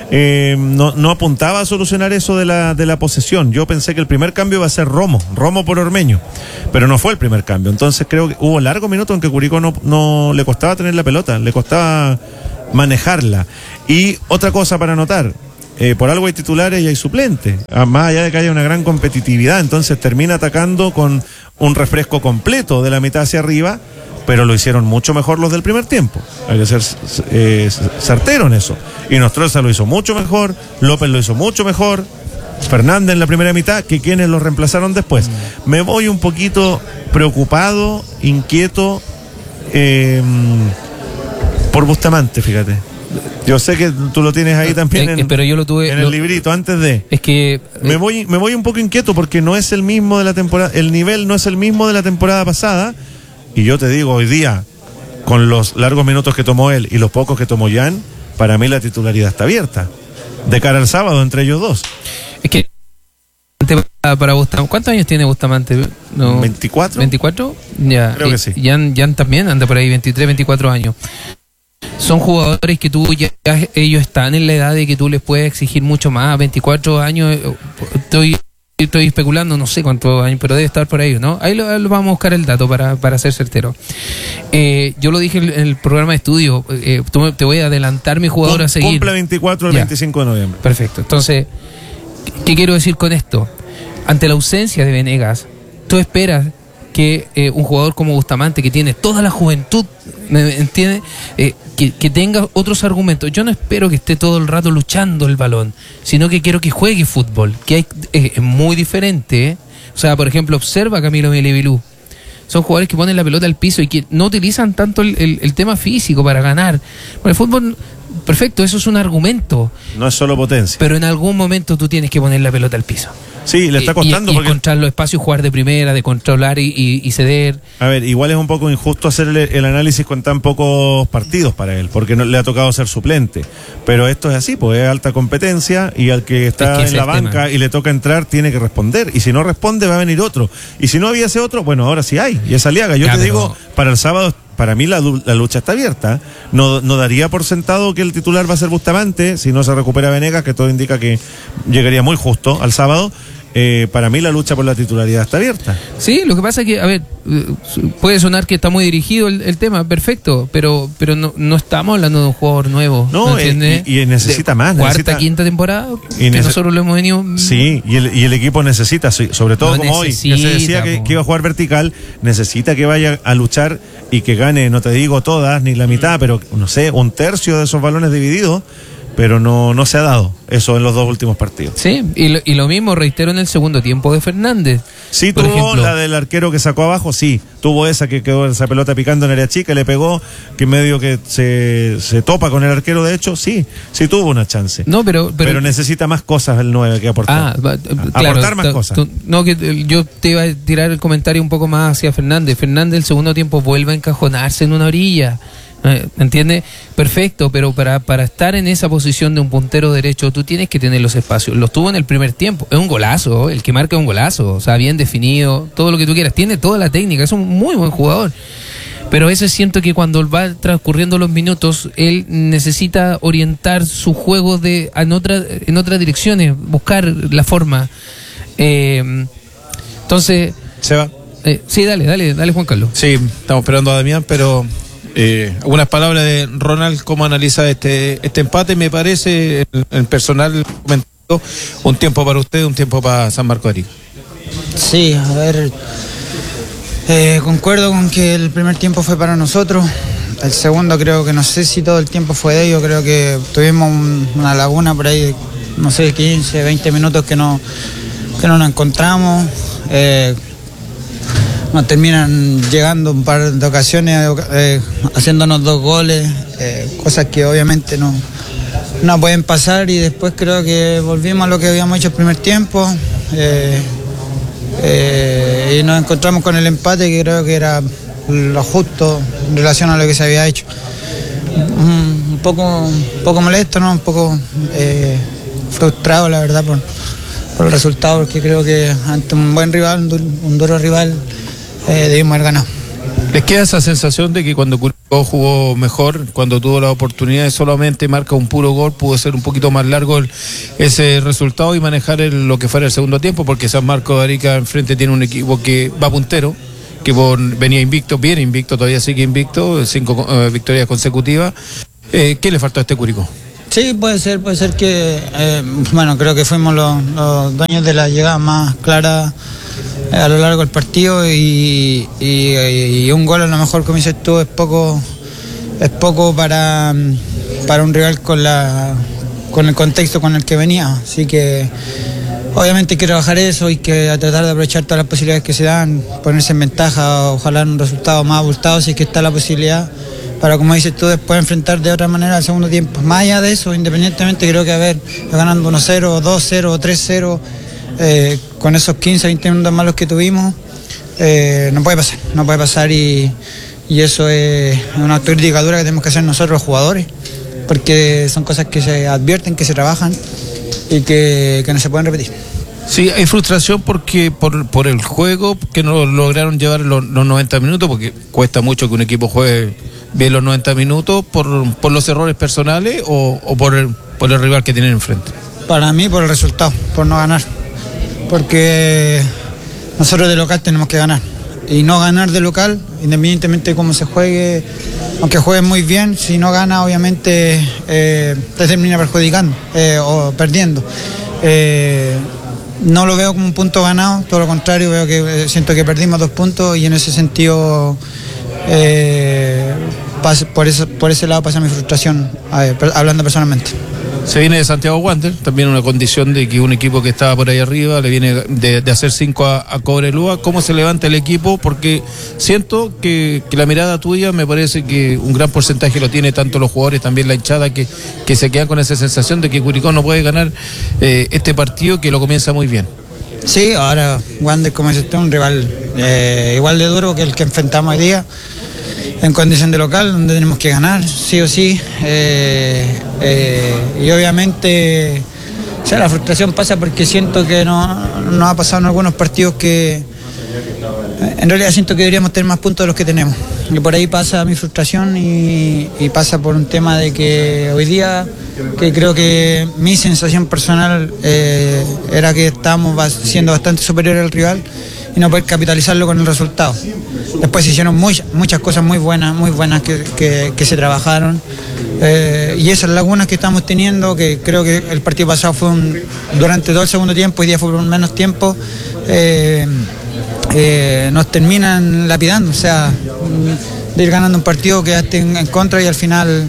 eh, no, no apuntaba a solucionar eso de la, de la posesión. Yo pensé que el primer cambio iba a ser Romo, Romo por Ormeño, pero no fue el primer cambio. Entonces creo que hubo largos minutos en que Curicó no, no le costaba tener la pelota, le costaba manejarla. Y otra cosa para notar, eh, por algo hay titulares y hay suplentes, más allá de que haya una gran competitividad, entonces termina atacando con un refresco completo de la mitad hacia arriba, pero lo hicieron mucho mejor los del primer tiempo. Hay que ser eh, certero en eso. Y Nostroza lo hizo mucho mejor, López lo hizo mucho mejor, Fernández en la primera mitad, que quienes lo reemplazaron después. Mm. Me voy un poquito preocupado, inquieto, eh, por Bustamante, fíjate. Yo sé que tú lo tienes ahí también en, eh, pero yo lo tuve, en lo, el librito antes de. Es que eh, me voy me voy un poco inquieto porque no es el mismo de la temporada, el nivel no es el mismo de la temporada pasada. Y yo te digo, hoy día, con los largos minutos que tomó él y los pocos que tomó Jan, para mí la titularidad está abierta. De cara al sábado, entre ellos dos. Es que para Bustamante, ¿cuántos años tiene Bustamante? No, veinticuatro. ¿veinticuatro? Ya. Creo que sí. Jan, Jan también anda por ahí, veintitrés, veinticuatro años. Son jugadores que tú ya, ellos están en la edad de que tú les puedes exigir mucho más. veinticuatro años, estoy estoy especulando, no sé cuántos años, pero debe estar por ahí, ¿no? Ahí lo, lo vamos a buscar el dato para, para ser certero. Eh, yo lo dije en el programa de estudio, eh, tú, te voy a adelantar mi jugador Cum, a seguir. Cumple veinticuatro el ya. veinticinco de noviembre. Perfecto. Entonces, ¿qué quiero decir con esto? Ante la ausencia de Venegas, tú esperas que eh, un jugador como Bustamante, que tiene toda la juventud, ¿me entiendes? Eh, que, que tenga otros argumentos. Yo no espero que esté todo el rato luchando el balón, sino que quiero que juegue fútbol, que hay, eh, es muy diferente, ¿eh? O sea, por ejemplo, observa a Camilo Melevilú. Son jugadores que ponen la pelota al piso y que no utilizan tanto el, el, el tema físico para ganar. Bueno, el fútbol, perfecto, eso es un argumento. No es solo potencia. Pero en algún momento tú tienes que poner la pelota al piso. Sí, le está costando. Y, y porque... encontrar los espacios, jugar de primera, de controlar y, y, y ceder. A ver, igual es un poco injusto hacer el, el análisis con tan pocos partidos para él, porque no le ha tocado ser suplente. Pero esto es así, pues es alta competencia y al que está es que en la banca tema. Y le toca entrar tiene que responder. Y si no responde va a venir otro. Y si no había ese otro, bueno, ahora sí hay. Y es Aliaga. Yo ya, te pero... digo, para el sábado... Para mí la, la lucha está abierta. No, no daría por sentado que el titular va a ser Bustamante, si no se recupera Venegas, que todo indica que llegaría muy justo al sábado. Eh, para mí la lucha por la titularidad está abierta. Sí, lo que pasa es que, a ver, puede sonar que está muy dirigido el, el tema, perfecto, pero pero no, no estamos hablando de un jugador nuevo. No, ¿no eh, y, y necesita de más. Cuarta, necesita... quinta temporada, y que nosotros lo hemos venido... Sí, y el, y el equipo necesita, sobre todo no como necesita, hoy, que se decía que, que iba a jugar vertical, necesita que vaya a luchar y que gane, no te digo todas, ni la mitad, pero no sé, un tercio de esos balones divididos. Pero no, no se ha dado eso en los dos últimos partidos. Sí, y lo, y lo mismo reitero en el segundo tiempo de Fernández. Sí, tuvo ejemplo. La del arquero que sacó abajo, sí. Tuvo esa que quedó esa pelota picando en área chica, le pegó, que medio que se, se topa con el arquero, de hecho, sí, sí tuvo una chance. No, pero... Pero, pero necesita más cosas el nueve que aportar. Ah, va, aportar claro, más t- cosas. T- no, que yo te iba a tirar el comentario un poco más hacia Fernández. Fernández el segundo tiempo vuelve a encajonarse en una orilla. ¿Entiendes? Perfecto, pero para, para estar en esa posición de un puntero derecho tú tienes que tener los espacios. Los tuvo en el primer tiempo. Es un golazo, el que marca es un golazo. O sea, bien definido, todo lo que tú quieras. Tiene toda la técnica, es un muy buen jugador. Pero a veces siento que cuando va transcurriendo los minutos, él necesita orientar su juego de en, otra, en otras direcciones, buscar la forma. Eh, entonces... ¿Se va? Eh, sí, dale, dale, dale Juan Carlos. Sí, estamos esperando a Damián, pero... Eh, algunas palabras de Ronald, cómo analiza este este empate. Me parece, el, el personal comentó, un tiempo para usted, un tiempo para San Marco de Arica. Sí, a ver, eh, concuerdo con que el primer tiempo fue para nosotros. El segundo creo que no sé si todo el tiempo fue de ellos. Creo que tuvimos un, una laguna por ahí, no sé, quince, veinte minutos que no, que no nos encontramos. Eh, Nos terminan llegando un par de ocasiones, eh, haciéndonos dos goles, eh, cosas que obviamente no, no pueden pasar, y después creo que volvimos a lo que habíamos hecho el primer tiempo eh, eh, y nos encontramos con el empate, que creo que era lo justo en relación a lo que se había hecho. Un, un poco, un poco molesto, ¿no? Un poco eh, frustrado, la verdad, por, por el resultado, porque creo que ante un buen rival, un, un duro rival, Eh, debimos haber ganado. ¿Les queda esa sensación de que cuando Curicó jugó mejor, cuando tuvo la oportunidad de solamente marca un puro gol, pudo ser un poquito más largo el, ese resultado y manejar el, lo que fuera el segundo tiempo? Porque San Marcos de Arica enfrente tiene un equipo que va puntero, que por, venía invicto, bien invicto, todavía sigue invicto, cinco eh, victorias consecutivas. Eh, ¿Qué le faltó a este Curicó? Sí, puede ser, puede ser que, eh, bueno, creo que fuimos los, los dueños de la llegada más clara a lo largo del partido y, y, y un gol a lo mejor, como dices tú, es poco es poco para, para un rival con la con el contexto con el que venía, así que obviamente hay que trabajar eso, hay que tratar de aprovechar todas las posibilidades que se dan, ponerse en ventaja, ojalá un resultado más abultado si es que está la posibilidad, para, como dices tú, después enfrentar de otra manera al segundo tiempo. Más allá de eso, independientemente, creo que haber ganando uno cero, dos cero, tres cero, eh, con esos quince, veinte minutos malos que tuvimos, eh, no puede pasar, no puede pasar y, y eso es una autocrítica dura que tenemos que hacer nosotros los jugadores, porque son cosas que se advierten, que se trabajan y que, que no se pueden repetir. Sí, hay frustración porque por, por el juego que no lograron llevar los, los noventa minutos, porque cuesta mucho que un equipo juegue bien los noventa minutos, por, por los errores personales o, o por, el, por el rival que tienen enfrente. Para mí, por el resultado, por no ganar, porque nosotros de local tenemos que ganar y no ganar de local, independientemente de cómo se juegue, aunque juegue muy bien, si no gana obviamente eh, te termina perjudicando eh, o perdiendo. Eh, no lo veo como un punto ganado, todo lo contrario, veo que eh, siento que perdimos dos puntos y en ese sentido eh, pas, por, eso, por ese lado pasa mi frustración, ver, hablando personalmente. Se viene de Santiago Wander, también una condición de que un equipo que estaba por ahí arriba le viene de, de hacer cinco a, a Cobreloa. ¿Cómo se levanta el equipo? Porque siento que, que la mirada tuya me parece que un gran porcentaje lo tiene tanto los jugadores, también la hinchada, que, que se queda con esa sensación de que Curicó no puede ganar eh, este partido que lo comienza muy bien. Sí, ahora Wander, como dices tú, un rival eh, igual de duro que el que enfrentamos hoy día, en condición de local, donde tenemos que ganar, sí o sí, eh, eh, y obviamente, o sea, la frustración pasa porque siento que no nos ha pasado en algunos partidos que, en realidad siento que deberíamos tener más puntos de los que tenemos, y por ahí pasa mi frustración y, y pasa por un tema de que hoy día, que creo que mi sensación personal eh, era que estábamos siendo bastante superiores al rival, y no poder capitalizarlo con el resultado. Después se hicieron muy, muchas cosas muy buenas, muy buenas que, que, que se trabajaron. Eh, y esas lagunas que estamos teniendo, que creo que el partido pasado fue un, durante todo el segundo tiempo, hoy día fue por menos tiempo, eh, eh, nos terminan lapidando. O sea, de ir ganando un partido, quedaste en, en contra y al final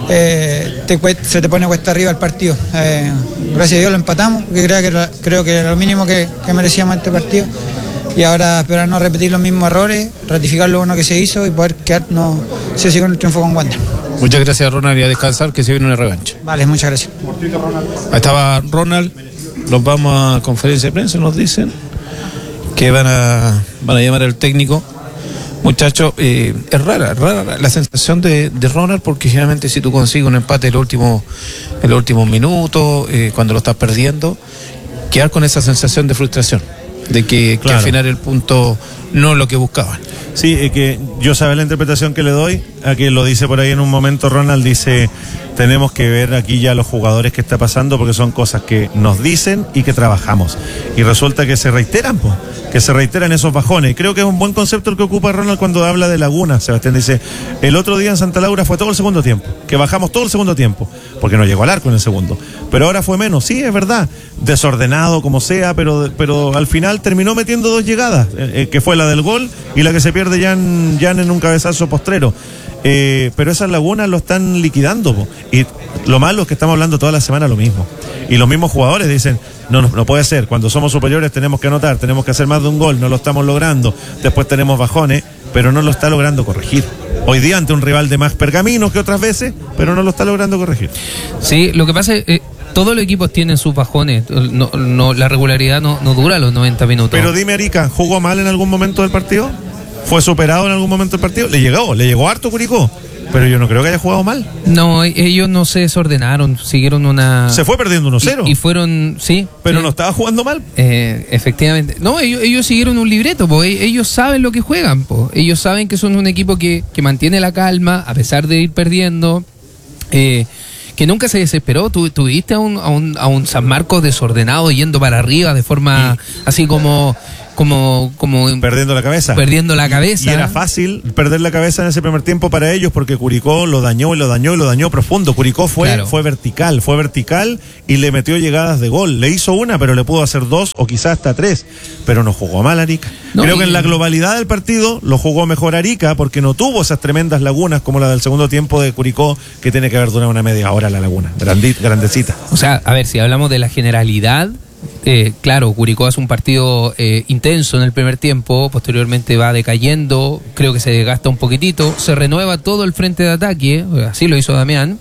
eh, te, se te pone cuesta arriba el partido. Eh, gracias a Dios lo empatamos, porque creo que era, creo que era lo mínimo que, que merecíamos este partido. Y ahora esperar no repetir los mismos errores, ratificar lo bueno que se hizo y poder quedarnos sí o sí con el triunfo con Wander. Muchas gracias, Ronald, y a descansar, que se viene una revancha. Vale, muchas gracias. Ahí estaba Ronald, nos vamos a conferencia de prensa, nos dicen que van a, van a llamar al técnico. Muchachos, eh, es rara, rara la sensación de, de Ronald, porque generalmente si tú consigues un empate en el último, en los últimos minutos, eh, cuando lo estás perdiendo, quedar con esa sensación de frustración, de que, claro, que al final el punto no es lo que buscaban. Sí, es que yo sabe la interpretación que le doy, a que lo dice por ahí en un momento Ronald, dice, tenemos que ver aquí ya los jugadores que está pasando, porque son cosas que nos dicen y que trabajamos, y resulta que se reiteran, pues, que se reiteran esos bajones. Creo que es un buen concepto el que ocupa Ronald cuando habla de laguna. Sebastián dice, el otro día en Santa Laura fue todo el segundo tiempo, que bajamos todo el segundo tiempo, porque no llegó al arco en el segundo, pero ahora fue menos, sí, es verdad, desordenado como sea, pero, pero al final terminó metiendo dos llegadas, eh, que fue la del gol y la que se pierde ya en, ya en un cabezazo postrero. Eh, pero esas lagunas lo están liquidando, po. Y lo malo es que estamos hablando toda la semana lo mismo, y los mismos jugadores dicen, no, no, no puede ser, cuando somos superiores tenemos que anotar, tenemos que hacer más de un gol, no lo estamos logrando, después tenemos bajones, pero no lo está logrando corregir. Hoy día ante un rival de más pergaminos que otras veces, pero no lo está logrando corregir. Sí, lo que pasa es eh, todos los equipos tienen sus bajones, no, no, la regularidad no, no dura los noventa minutos. Pero dime, Arica, ¿jugó mal en algún momento del partido? ¿Fue superado en algún momento del partido? Le llegó, le llegó harto Curicó. Pero yo no creo que haya jugado mal. No, ellos no se desordenaron, siguieron una... Se fue perdiendo uno cero. Y, y fueron, sí. Pero sí. no estaba jugando mal. Eh, efectivamente. No, ellos, ellos siguieron un libreto, po. Ellos saben lo que juegan, po. Ellos saben que son un equipo que, que mantiene la calma a pesar de ir perdiendo. Eh, que nunca se desesperó. Tú, tuviste a un, a, un, a un San Marcos desordenado yendo para arriba de forma y, así como... Como, como perdiendo la cabeza perdiendo la cabeza y, y era fácil perder la cabeza en ese primer tiempo para ellos porque Curicó lo dañó y lo dañó y lo dañó profundo. Curicó fue, claro. fue vertical fue vertical y le metió llegadas de gol, le hizo una pero le pudo hacer dos o quizás hasta tres, pero no jugó mal Arica. No, creo y... que en la globalidad del partido lo jugó mejor Arica porque no tuvo esas tremendas lagunas como la del segundo tiempo de Curicó, que tiene que haber durado una media hora la laguna, grandita, grandecita. O sea, a ver, si hablamos de la generalidad, Eh, claro, Curicó hace un partido eh, intenso en el primer tiempo, posteriormente va decayendo, creo que se desgasta un poquitito, se renueva todo el frente de ataque, así lo hizo Damián,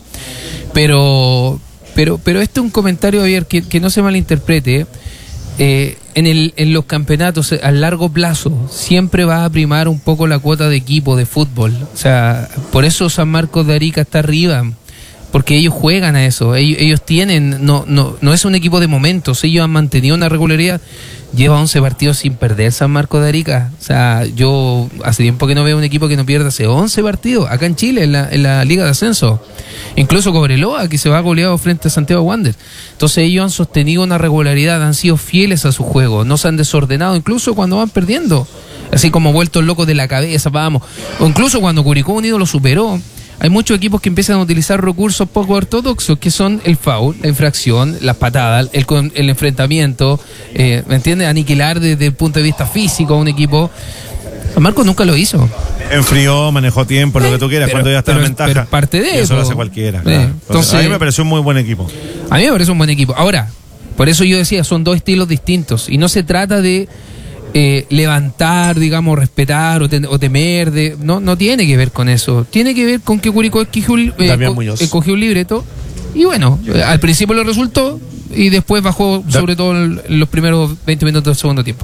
pero pero pero este es un comentario, Javier, que, que no se malinterprete. Eh, en, el, en los campeonatos a largo plazo siempre va a primar un poco la cuota de equipo de fútbol, o sea, por eso San Marcos de Arica está arriba. Porque ellos juegan a eso, ellos, ellos tienen, no, no, no es un equipo de momentos, ellos han mantenido una regularidad, lleva once partidos sin perder San Marcos de Arica, o sea, yo hace tiempo que no veo un equipo que no pierda hace once partidos, acá en Chile, en la, en la Liga de Ascenso, incluso Cobreloa, que se va goleado frente a Santiago Wanderers, entonces ellos han sostenido una regularidad, han sido fieles a su juego, no se han desordenado, incluso cuando van perdiendo, así como vueltos locos de la cabeza, vamos, o incluso cuando Curicó Unido lo superó. Hay muchos equipos que empiezan a utilizar recursos poco ortodoxos, que son el foul, la infracción, las patadas, el, el enfrentamiento, eh, ¿me entiendes? Aniquilar desde el punto de vista físico a un equipo. San Marcos nunca lo hizo. Enfrió, manejó tiempo, eh, lo que tú quieras, pero, cuando ya está en ventaja. Pero parte de eso. Eso lo hace cualquiera. Eh, claro. entonces, a mí me pareció un muy buen equipo. A mí me parece un buen equipo. Ahora, por eso yo decía, son dos estilos distintos. Y no se trata de... Eh, levantar, digamos, respetar o, te, o temer, de, no no tiene que ver con eso, tiene que ver con que Curicó escogió, eh, co, escogió un libreto y bueno, al principio le resultó y después bajó, sobre todo en los primeros veinte minutos del segundo tiempo.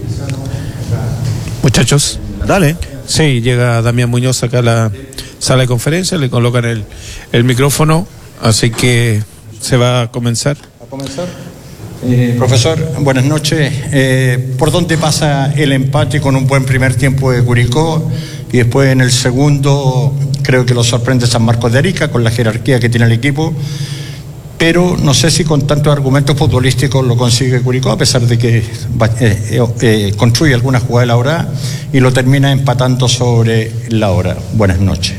Muchachos, dale. Sí, llega Damián Muñoz acá a la sala de conferencia, le colocan el, el micrófono, así que se va a comenzar. ¿A comenzar? Eh, profesor, buenas noches. Eh, ¿Por dónde pasa el empate con un buen primer tiempo de Curicó? Y después en el segundo creo que lo sorprende San Marcos de Arica con la jerarquía que tiene el equipo. Pero no sé si con tantos argumentos futbolísticos lo consigue Curicó, a pesar de que eh, eh, eh, construye alguna jugada de la hora y lo termina empatando sobre la hora. Buenas noches.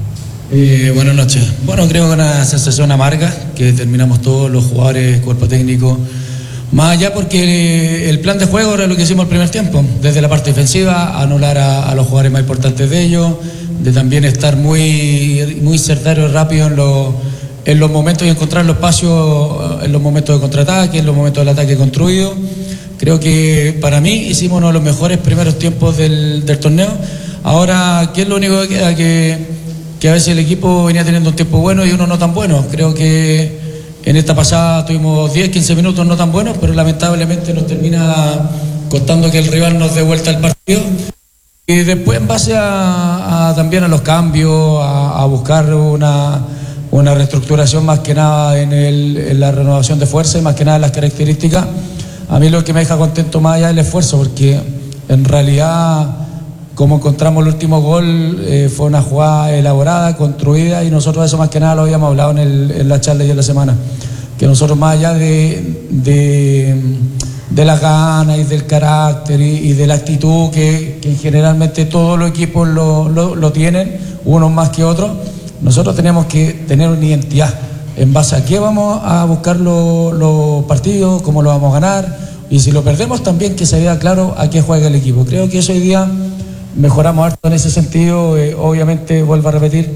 Eh, buenas noches. Bueno, creo que una sensación amarga que terminamos todos los jugadores, cuerpo técnico. Más allá porque el plan de juego era lo que hicimos el primer tiempo, desde la parte defensiva, anular a, a los jugadores más importantes de ellos, de también estar muy, muy certero y rápido en, lo, en los momentos y encontrar los espacios en los momentos de contraataque, en los momentos del ataque construido. Creo que para mí hicimos uno de los mejores primeros tiempos del, del torneo. Ahora, ¿qué es lo único que queda? Que, que a veces el equipo venía teniendo un tiempo bueno y uno no tan bueno. Creo que en esta pasada tuvimos diez, quince minutos no tan buenos, pero lamentablemente nos termina costando que el rival nos dé vuelta al partido. Y después, en base a, a también a los cambios, a, a buscar una, una reestructuración más que nada en, el, en la renovación de fuerza y más que nada en las características, a mí lo que me deja contento más allá del esfuerzo, porque en realidad, como encontramos el último gol, eh, fue una jugada elaborada, construida, y nosotros eso más que nada lo habíamos hablado en, el, en la charla y en la semana, que nosotros más allá de, de, de las ganas y del carácter y, y de la actitud que, que generalmente todos los equipos lo, lo, lo tienen, unos más que otros, nosotros tenemos que tener una identidad en base a qué vamos a buscar los lo partidos, cómo lo vamos a ganar, y si lo perdemos también que se vea claro a qué juega el equipo. Creo que eso hoy día mejoramos harto en ese sentido. Eh, obviamente, vuelvo a repetir,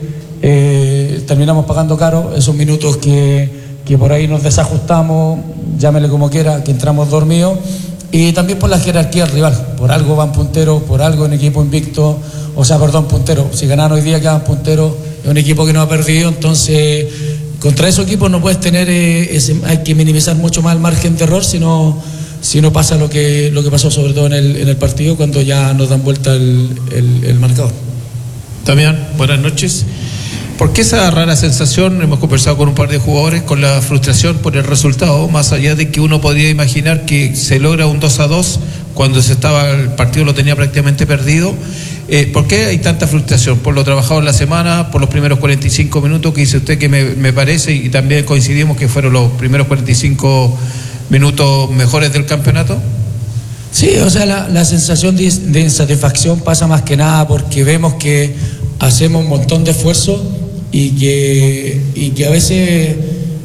eh, terminamos pagando caro esos minutos que, que por ahí nos desajustamos, llámele como quiera, que entramos dormidos, y también por la jerarquía del rival. Por algo van punteros, por algo en equipo invicto, o sea, perdón, puntero. Si ganan hoy día quedan punteros, es un equipo que no ha perdido, entonces contra esos equipos no puedes tener, eh, ese, hay que minimizar mucho más el margen de error, sino si no pasa lo que lo que pasó sobre todo en el, en el partido, cuando ya nos dan vuelta el, el, el marcador. Damián, buenas noches. ¿por qué esa rara sensación? Hemos conversado con un par de jugadores con la frustración por el resultado, más allá de que uno podría imaginar que se logra un dos a dos cuando se estaba, el partido lo tenía prácticamente perdido. Eh, ¿Por qué hay tanta frustración? ¿Por lo trabajado en la semana? ¿Por los primeros cuarenta y cinco minutos que dice usted que me, me parece y también coincidimos que fueron los primeros cuarenta y cinco minutos mejores del campeonato? Sí, o sea, la, la sensación de, de insatisfacción pasa más que nada porque vemos que hacemos un montón de esfuerzo y que, y que a veces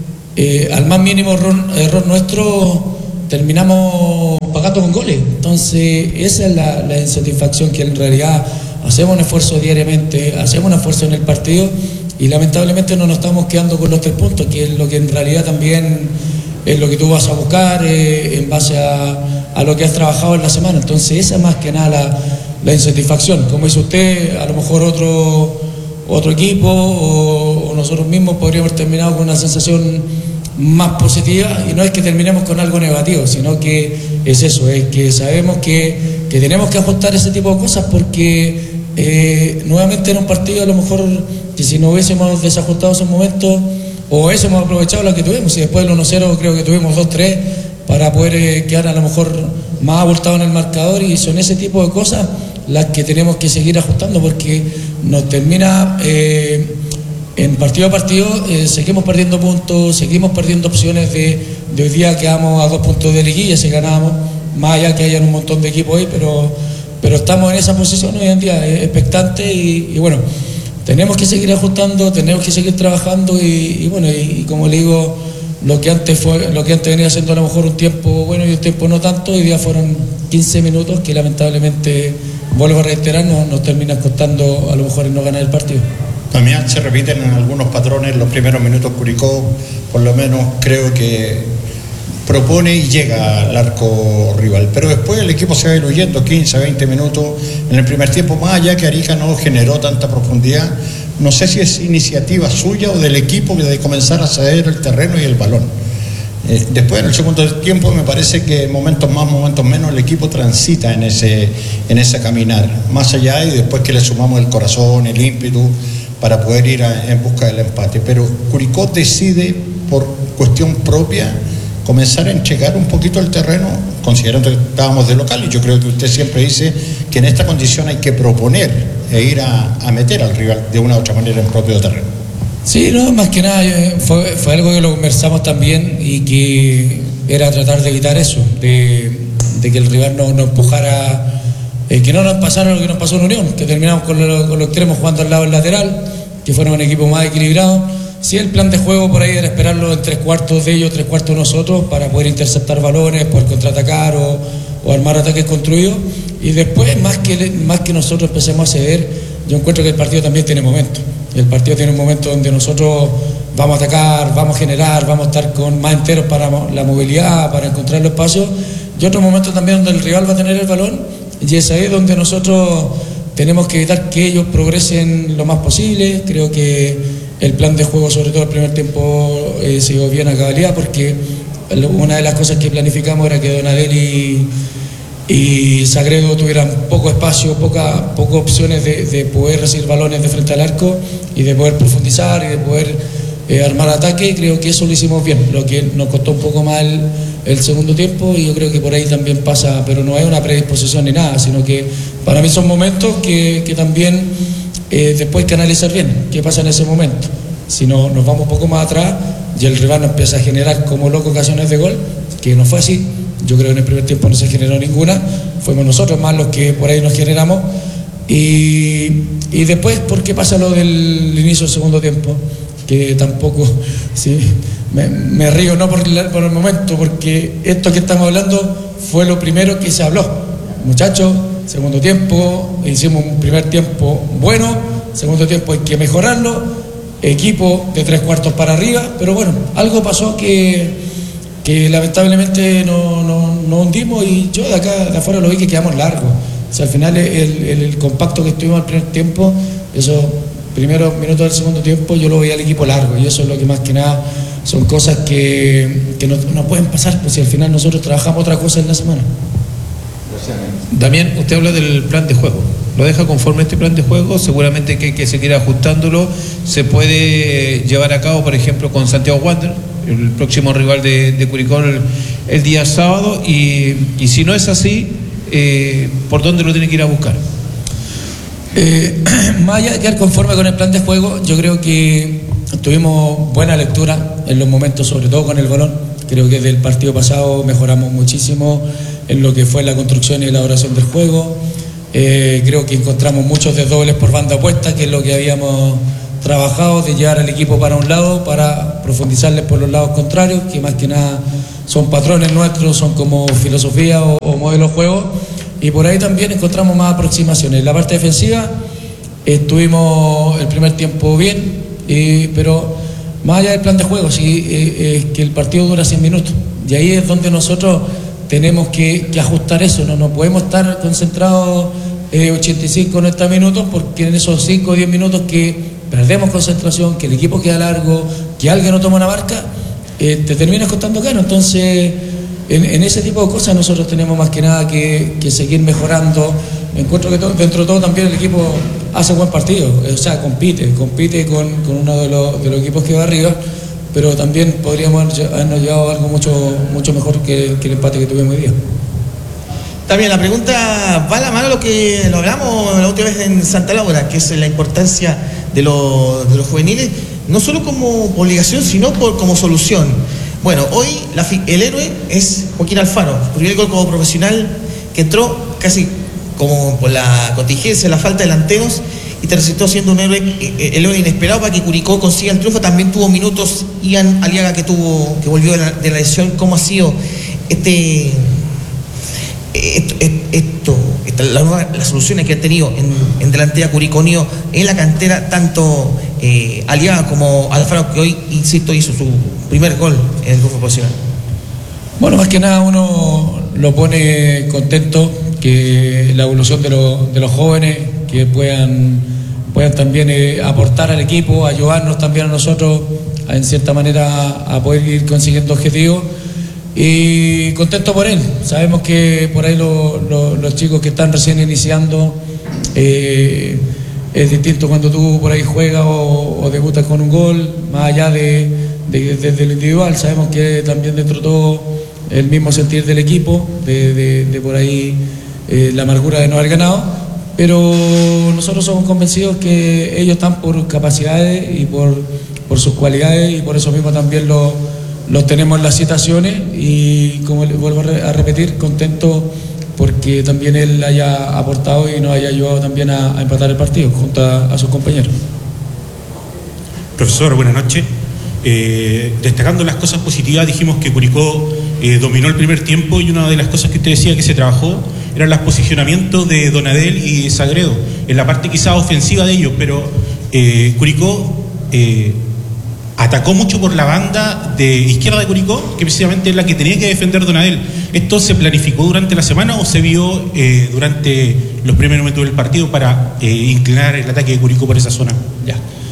eh, al más mínimo error, error nuestro terminamos pagando con goles. Entonces esa es la, la insatisfacción, que en realidad hacemos un esfuerzo diariamente, hacemos un esfuerzo en el partido y lamentablemente no nos estamos quedando con los tres puntos, que es lo que en realidad también es lo que tú vas a buscar eh, en base a, a lo que has trabajado en la semana. Entonces esa es más que nada la, la insatisfacción. Como dice usted, a lo mejor otro, otro equipo o, o nosotros mismos podríamos haber terminado con una sensación más positiva, y no es que terminemos con algo negativo, sino que es eso, es que sabemos que, que tenemos que ajustar ese tipo de cosas porque eh, nuevamente era un partido a lo mejor que si no hubiésemos desajustado esos momentos o hubiésemos aprovechado lo que tuvimos, y después del uno cero creo que tuvimos dos tres para poder eh, quedar a lo mejor más abultados en el marcador, y son ese tipo de cosas las que tenemos que seguir ajustando porque nos termina eh, en partido a partido, eh, seguimos perdiendo puntos, seguimos perdiendo opciones de, de hoy día quedamos a dos puntos de liguilla si ganamos, más allá que hayan un montón de equipos ahí, pero, pero estamos en esa posición hoy en día, eh, expectante y, y bueno, tenemos que seguir ajustando, tenemos que seguir trabajando y, y bueno, y, y como le digo, lo que antes fue, lo que antes venía siendo a lo mejor un tiempo bueno y un tiempo no tanto, hoy día fueron quince minutos que lamentablemente, vuelvo a reiterar, nos, nos terminan costando a lo mejor en no ganar el partido. También se repiten en algunos patrones los primeros minutos. Curicó, por lo menos creo que propone y llega al arco rival, pero después el equipo se va diluyendo quince, veinte minutos en el primer tiempo, más allá que Arica no generó tanta profundidad. No sé si es iniciativa suya o del equipo de comenzar a ceder el terreno y el balón. Eh, después en el segundo tiempo me parece que momentos más, momentos menos el equipo transita en ese, en ese caminar, más allá, y después que le sumamos el corazón, el ímpetu para poder ir a, en busca del empate. Pero Curicó decide por cuestión propia comenzar a entregar un poquito el terreno, considerando que estábamos de local, y yo creo que usted siempre dice que en esta condición hay que proponer e ir a, a meter al rival de una u otra manera en propio terreno. Sí, no, más que nada fue, fue algo que lo conversamos también y que era tratar de evitar eso, de, de que el rival no nos empujara. Eh, que no nos pasara lo que nos pasó en Unión, que terminamos con, lo, con los extremos jugando al lado del lateral, que fueron un equipo más equilibrado. Sí, el plan de juego por ahí era esperarlo en tres cuartos de ellos, tres cuartos de nosotros, para poder interceptar balones, poder contraatacar o, o armar ataques construidos. Y después, más que, más que nosotros empecemos a ceder, yo encuentro que el partido también tiene momentos. El partido tiene un momento donde nosotros vamos a atacar, vamos a generar, vamos a estar con más enteros para la movilidad, para encontrar los espacios. Y otro momento también donde el rival va a tener el balón, y es ahí donde nosotros tenemos que evitar que ellos progresen lo más posible. Creo que el plan de juego, sobre todo el primer tiempo, eh, se dio bien a cabalidad, porque una de las cosas que planificamos era que Donadel y, y Sagredo tuvieran poco espacio, poca, pocas opciones de, de poder recibir balones de frente al arco y de poder profundizar y de poder eh, armar ataque. Creo que eso lo hicimos bien, lo que nos costó un poco más el, el segundo tiempo, y yo creo que por ahí también pasa, pero no es una predisposición ni nada, sino que para mí son momentos que, que también eh, después hay que analizar bien qué pasa en ese momento. Si no, nos vamos un poco más atrás y el rival nos empieza a generar como loco ocasiones de gol, que no fue así. Yo creo que en el primer tiempo no se generó ninguna, fuimos nosotros más los que por ahí nos generamos. Y, y después, ¿por qué pasa lo del inicio del segundo tiempo? Que tampoco, sí, me, me río no por, la, por el momento, porque esto que estamos hablando fue lo primero que se habló. Muchachos, segundo tiempo, hicimos un primer tiempo bueno, segundo tiempo hay que mejorarlo, equipo de tres cuartos para arriba, pero bueno, algo pasó que, que lamentablemente no, no, no hundimos, y yo de acá, de afuera lo vi que quedamos largos. O sea, al final el, el, el compacto que estuvimos al primer tiempo, esos primeros minutos del segundo tiempo, yo lo veía al equipo largo, y eso es lo que más que nada son cosas que, que no, no pueden pasar, pues si al final nosotros trabajamos otra cosa en la semana. También usted habla del plan de juego. lo deja conforme a este plan de juego. Seguramente que, que se quiera ajustándolo se puede llevar a cabo, por ejemplo, con Santiago Wander, el próximo rival de, de Curicó el, el día sábado, y, y si no es así, eh, ¿por dónde lo tiene que ir a buscar? Eh, más allá de quedar conforme con el plan de juego, yo creo que tuvimos buena lectura en los momentos, sobre todo con el balón. Creo que desde el partido pasado mejoramos muchísimo en lo que fue la construcción y elaboración del juego. Eh, creo que encontramos muchos desdobles por banda opuesta, que es lo que habíamos trabajado, de llevar al equipo para un lado, para profundizarles por los lados contrarios, que más que nada son patrones nuestros, son como filosofía o, o modelos de juego, y por ahí también encontramos más aproximaciones. En la parte defensiva estuvimos el primer tiempo bien, eh, pero más allá del plan de juego, sí, eh, eh, que el partido dura cien minutos, y ahí es donde nosotros tenemos que, que ajustar eso. No, no podemos estar concentrados eh, ochenta y cinco noventa minutos, porque en esos cinco o diez minutos que perdemos concentración, que el equipo queda largo, que alguien no toma una marca, eh, te terminas costando caro. Entonces, en, en ese tipo de cosas nosotros tenemos más que nada que, que seguir mejorando. Encuentro que todo, dentro de todo también el equipo hace buen partido, o sea, compite, compite con, con uno de los, de los equipos que va arriba, pero también podríamos habernos llevado algo mucho, mucho mejor que, que el empate que tuvimos hoy día. También la pregunta va a la mano lo que lo hablamos la última vez en Santa Laura, que es la importancia de, lo, de los juveniles, no solo como obligación, sino por, como solución. Bueno, hoy la, el héroe es Joaquín Alfaro, primer gol como profesional, que entró casi como por la contingencia, la falta de delanteros, y te resultó siendo un héroe, el héroe inesperado para que Curicó consiga el triunfo. También tuvo minutos Ian Aliaga, que tuvo que volvió de la, de la lesión. ¿Cómo ha sido este esto, esto, esto la, las soluciones que ha tenido en, en delantera Curiconio en la cantera, tanto eh, Aliaga como Alfaro, que hoy, insisto, hizo su primer gol en el grupo profesional? Bueno, más que nada uno lo pone contento que la evolución de, lo, de los jóvenes, que puedan, puedan también eh, aportar al equipo, ayudarnos también a nosotros a, en cierta manera a poder ir consiguiendo objetivos, y contento por él. Sabemos que por ahí lo, lo, los chicos que están recién iniciando, eh, es distinto cuando tú por ahí juegas o, o debutas con un gol, más allá de, de, de, de lo individual. Sabemos que también dentro de todo el mismo sentir del equipo, de, de, de por ahí eh, la amargura de no haber ganado, pero nosotros somos convencidos que ellos están por capacidades y por, por sus cualidades, y por eso mismo también los lo tenemos en las citaciones, y como les vuelvo a repetir, contento porque también él haya aportado y nos haya ayudado también a, a empatar el partido junto a, a sus compañeros. Profesor, buenas noches. Eh, destacando las cosas positivas, dijimos que Curicó eh, dominó el primer tiempo, y una de las cosas que usted decía que se trabajó eran los posicionamientos de Donadel y Sagredo, en la parte quizá ofensiva de ellos, pero eh, Curicó eh, atacó mucho por la banda de izquierda de Curicó, que precisamente es la que tenía que defender Donadel. ¿Esto se planificó durante la semana o se vio eh, durante los primeros momentos del partido para eh, inclinar el ataque de Curicó por esa zona? Ya.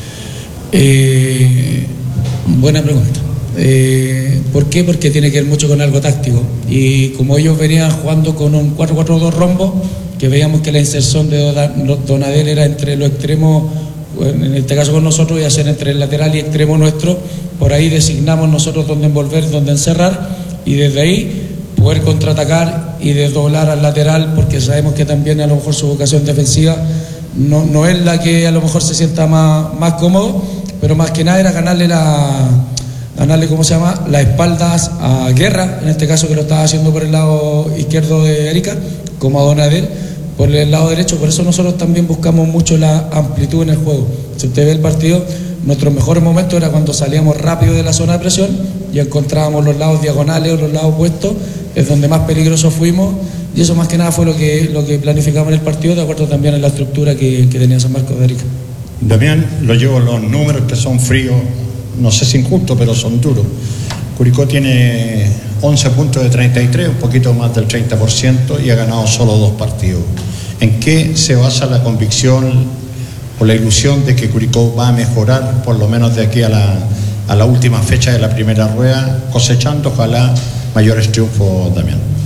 Eh, buena pregunta. Eh, ¿Por qué? Porque tiene que ver mucho con algo táctico, y como ellos venían jugando con un cuatro cuatro dos rombo, que veíamos que la inserción de Donadel era entre los extremos, en este caso con nosotros, iba a ser entre el lateral y extremo nuestro. Por ahí designamos nosotros dónde envolver, dónde encerrar, y desde ahí poder contraatacar y desdoblar al lateral, porque sabemos que también a lo mejor su vocación defensiva no, no es la que a lo mejor se sienta más, más cómodo, pero más que nada era ganarle la ganarle, ¿cómo se llama?, las espaldas a Guerra, en este caso, que lo estaba haciendo por el lado izquierdo de Erika, como a Donadel por el lado derecho. Por eso nosotros también buscamos mucho la amplitud en el juego. Si usted ve el partido, nuestros mejores momentos era cuando salíamos rápido de la zona de presión y encontrábamos los lados diagonales o los lados opuestos, es donde más peligrosos fuimos, y eso más que nada fue lo que, lo que planificamos en el partido, de acuerdo también en la estructura que, que tenía San Marcos de Erika. Damián, lo llevo los números que son fríos, no sé si injustos, pero son duros. Curicó tiene once puntos de treinta y tres, un poquito más del treinta por ciento, y ha ganado solo dos partidos. ¿En qué se basa la convicción o la ilusión de que Curicó va a mejorar, por lo menos de aquí a la, a la última fecha de la primera rueda, cosechando ojalá mayores triunfos, Damián?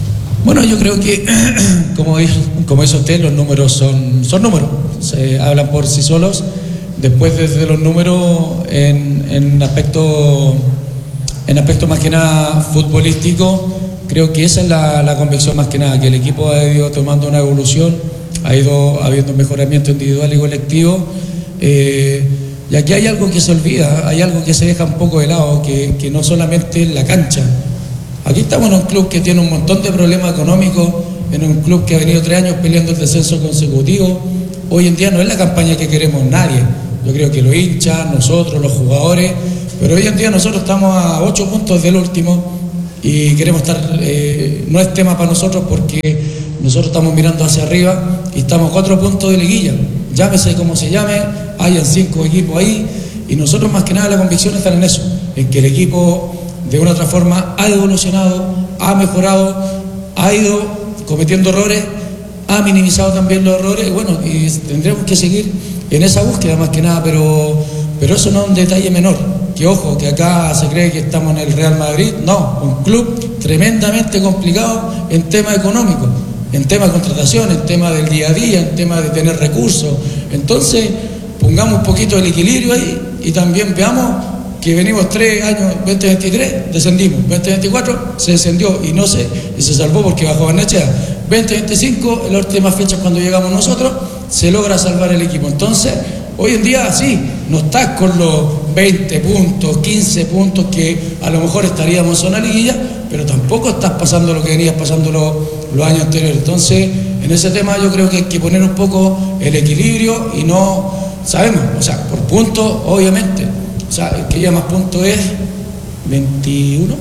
Bueno, yo creo que, como dijo, como dice usted, los números son, son números, se hablan por sí solos. Después, desde los números, en, en aspecto, en aspecto más que nada futbolístico, creo que esa es la, la convicción más que nada, que el equipo ha ido tomando una evolución, ha ido habiendo mejoramiento individual y colectivo. Eh, y aquí hay algo que se olvida, hay algo que se deja un poco de lado, que, que no solamente es la cancha. Aquí estamos en un club que tiene un montón de problemas económicos, en un club que ha venido tres años peleando el descenso consecutivo. Hoy en día no es la campaña que queremos nadie. Yo creo que los hinchas, nosotros, los jugadores, pero hoy en día nosotros estamos a ocho puntos del último y queremos estar, eh, no es tema para nosotros porque nosotros estamos mirando hacia arriba y estamos a cuatro puntos de liguilla. Llámese como se llame, hayan cinco equipos ahí y nosotros más que nada la convicción está en eso, en que el equipo de una u otra forma ha evolucionado, ha mejorado, ha ido cometiendo errores, ha minimizado también los errores y bueno, y tendremos que seguir en esa búsqueda más que nada, pero, pero eso no es un detalle menor, que ojo, que acá se cree que estamos en el Real Madrid, no, un club tremendamente complicado en tema económico, en tema de contratación, en tema del día a día, en tema de tener recursos, entonces pongamos un poquito el equilibrio ahí y también veamos que venimos tres años, veinte veintitrés, descendimos, veinte veinticuatro se descendió y no se, y se salvó porque bajó Barnechea, veinte veinticinco, en las últimas fechas cuando llegamos nosotros, se logra salvar el equipo. Entonces, hoy en día sí, no estás con los veinte puntos, quince puntos que a lo mejor estaríamos en zona liguilla, pero tampoco estás pasando lo que venías pasando los, los años anteriores. Entonces, en ese tema yo creo que hay que poner un poco el equilibrio y no, sabemos, o sea, por puntos, obviamente. O sea, el que lleva más puntos es veintiuno,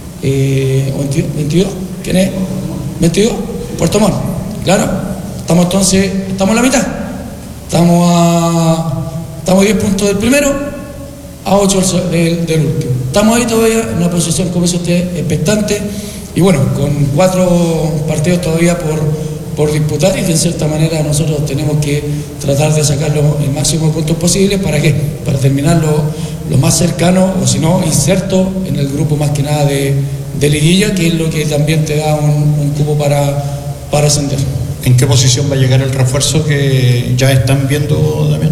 eh, o veintidós, veintidós, ¿quién es? veintidós, Puerto Montt, claro, estamos entonces, estamos en la mitad, estamos a, estamos a diez puntos del primero, a ocho del, del último, estamos ahí todavía en una posición, como dice usted, expectante, y bueno, con cuatro partidos todavía por, por disputar y que en cierta manera nosotros tenemos que tratar de sacar el máximo de puntos posibles, ¿para qué? Para terminarlo lo más cercano, o si no, inserto en el grupo más que nada de, de liguilla, que es lo que también te da un, un cupo para, para ascender. ¿En qué posición va a llegar el refuerzo que ya están viendo, Damián?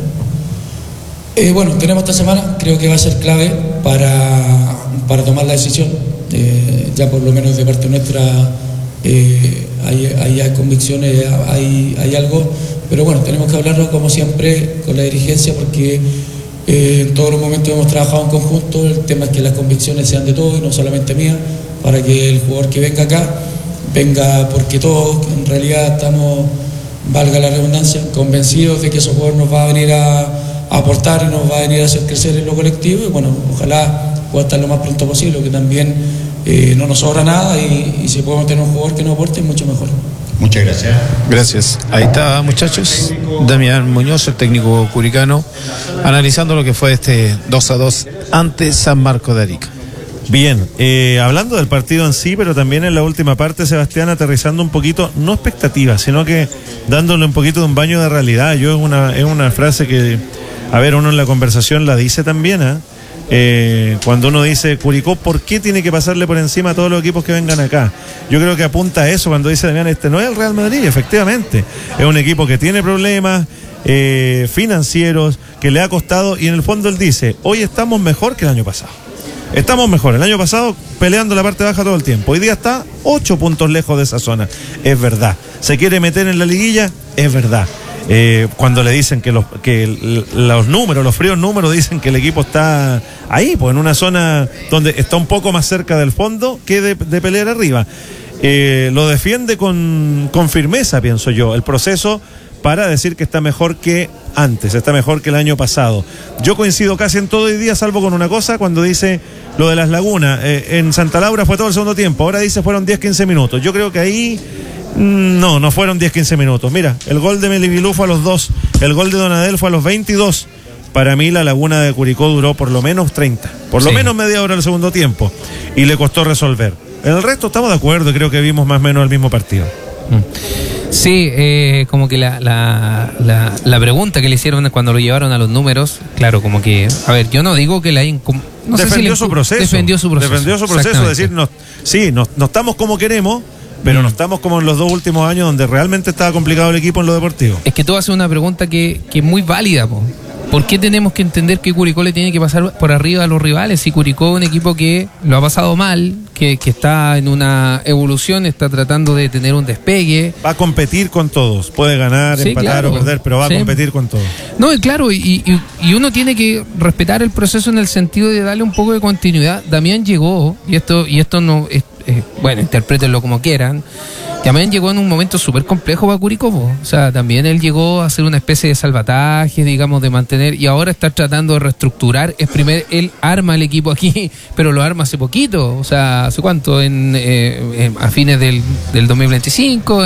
Eh, bueno, tenemos esta semana, creo que va a ser clave para, para tomar la decisión. Eh, ya por lo menos de parte nuestra eh, hay, hay, hay convicciones, hay, hay algo, pero bueno, tenemos que hablarlo como siempre con la dirigencia porque Eh, en todos los momentos hemos trabajado en conjunto, el tema es que las convicciones sean de todos y no solamente mías, para que el jugador que venga acá, venga porque todos en realidad estamos, valga la redundancia, convencidos de que ese jugador nos va a venir a, a aportar y nos va a venir a hacer crecer en lo colectivo y bueno, ojalá pueda estar lo más pronto posible, que también eh, no nos sobra nada y, y si podemos tener un jugador que nos aporte, mucho mejor. Muchas gracias. Gracias. Ahí está, muchachos. Damián Muñoz, el técnico curicano, analizando lo que fue este dos a dos ante San Marcos de Arica. Bien, eh, hablando del partido en sí, pero también en la última parte, Sebastián, aterrizando un poquito, no expectativas, sino que dándole un poquito de un baño de realidad. Yo es una, es una frase que, a ver, uno en la conversación la dice también, ¿eh? Eh, cuando uno dice Curicó, ¿por qué tiene que pasarle por encima a todos los equipos que vengan acá? Yo creo que apunta a eso cuando dice Damián, este no es el Real Madrid, efectivamente, es un equipo que tiene problemas eh, financieros, que le ha costado, y en el fondo él dice, hoy estamos mejor que el año pasado, estamos mejor, el año pasado peleando la parte baja todo el tiempo, hoy día está ocho puntos lejos de esa zona, es verdad, se quiere meter en la liguilla, es verdad. Eh, cuando le dicen que los que los números, los fríos números dicen que el equipo está ahí, pues en una zona donde está un poco más cerca del fondo que de, de pelear arriba. Eh, lo defiende con, con firmeza, pienso yo, el proceso para decir que está mejor que antes, está mejor que el año pasado. Yo coincido casi en todo el día, salvo con una cosa, cuando dice lo de las lagunas. Eh, en Santa Laura fue todo el segundo tiempo, ahora dice fueron diez quince minutos. Yo creo que ahí no, no fueron diez quince minutos. Mira, el gol de Melibilú fue a los dos, el gol de Donadel fue a los veintidós. Para mí la laguna de Curicó duró por lo menos treinta, por lo sí. menos media hora el segundo tiempo, y le costó resolver. En el resto estamos de acuerdo y creo que vimos más o menos el mismo partido. Sí, eh, como que la, la, la, la pregunta que le hicieron cuando lo llevaron a los números, claro, como que, a ver, yo no digo que la incom... no defendió, sé si su proceso, defendió su proceso. Defendió su proceso, decir, no, sí, no, no estamos como queremos, pero mm. no estamos como en los dos últimos años donde realmente estaba complicado el equipo en lo deportivo. Es que tú haces una pregunta que, que es muy válida, po. ¿Por qué tenemos que entender que Curicó le tiene que pasar por arriba a los rivales? Si Curicó es un equipo que lo ha pasado mal, que, que está en una evolución, está tratando de tener un despegue. Va a competir con todos, puede ganar, sí, empatar claro. o perder, pero va sí. a competir con todos. No, claro, y, y, y uno tiene que respetar el proceso en el sentido de darle un poco de continuidad. Damián llegó, y esto, y esto no es, eh, bueno, interprétenlo como quieran. También llegó en un momento súper complejo para Curicó, o sea, también él llegó a hacer una especie de salvataje, digamos, de mantener, y ahora está tratando de reestructurar. Es primer, él arma el equipo aquí, pero lo arma hace poquito, o sea, ¿hace cuánto? En, eh, en a fines del, del dos mil veinticinco,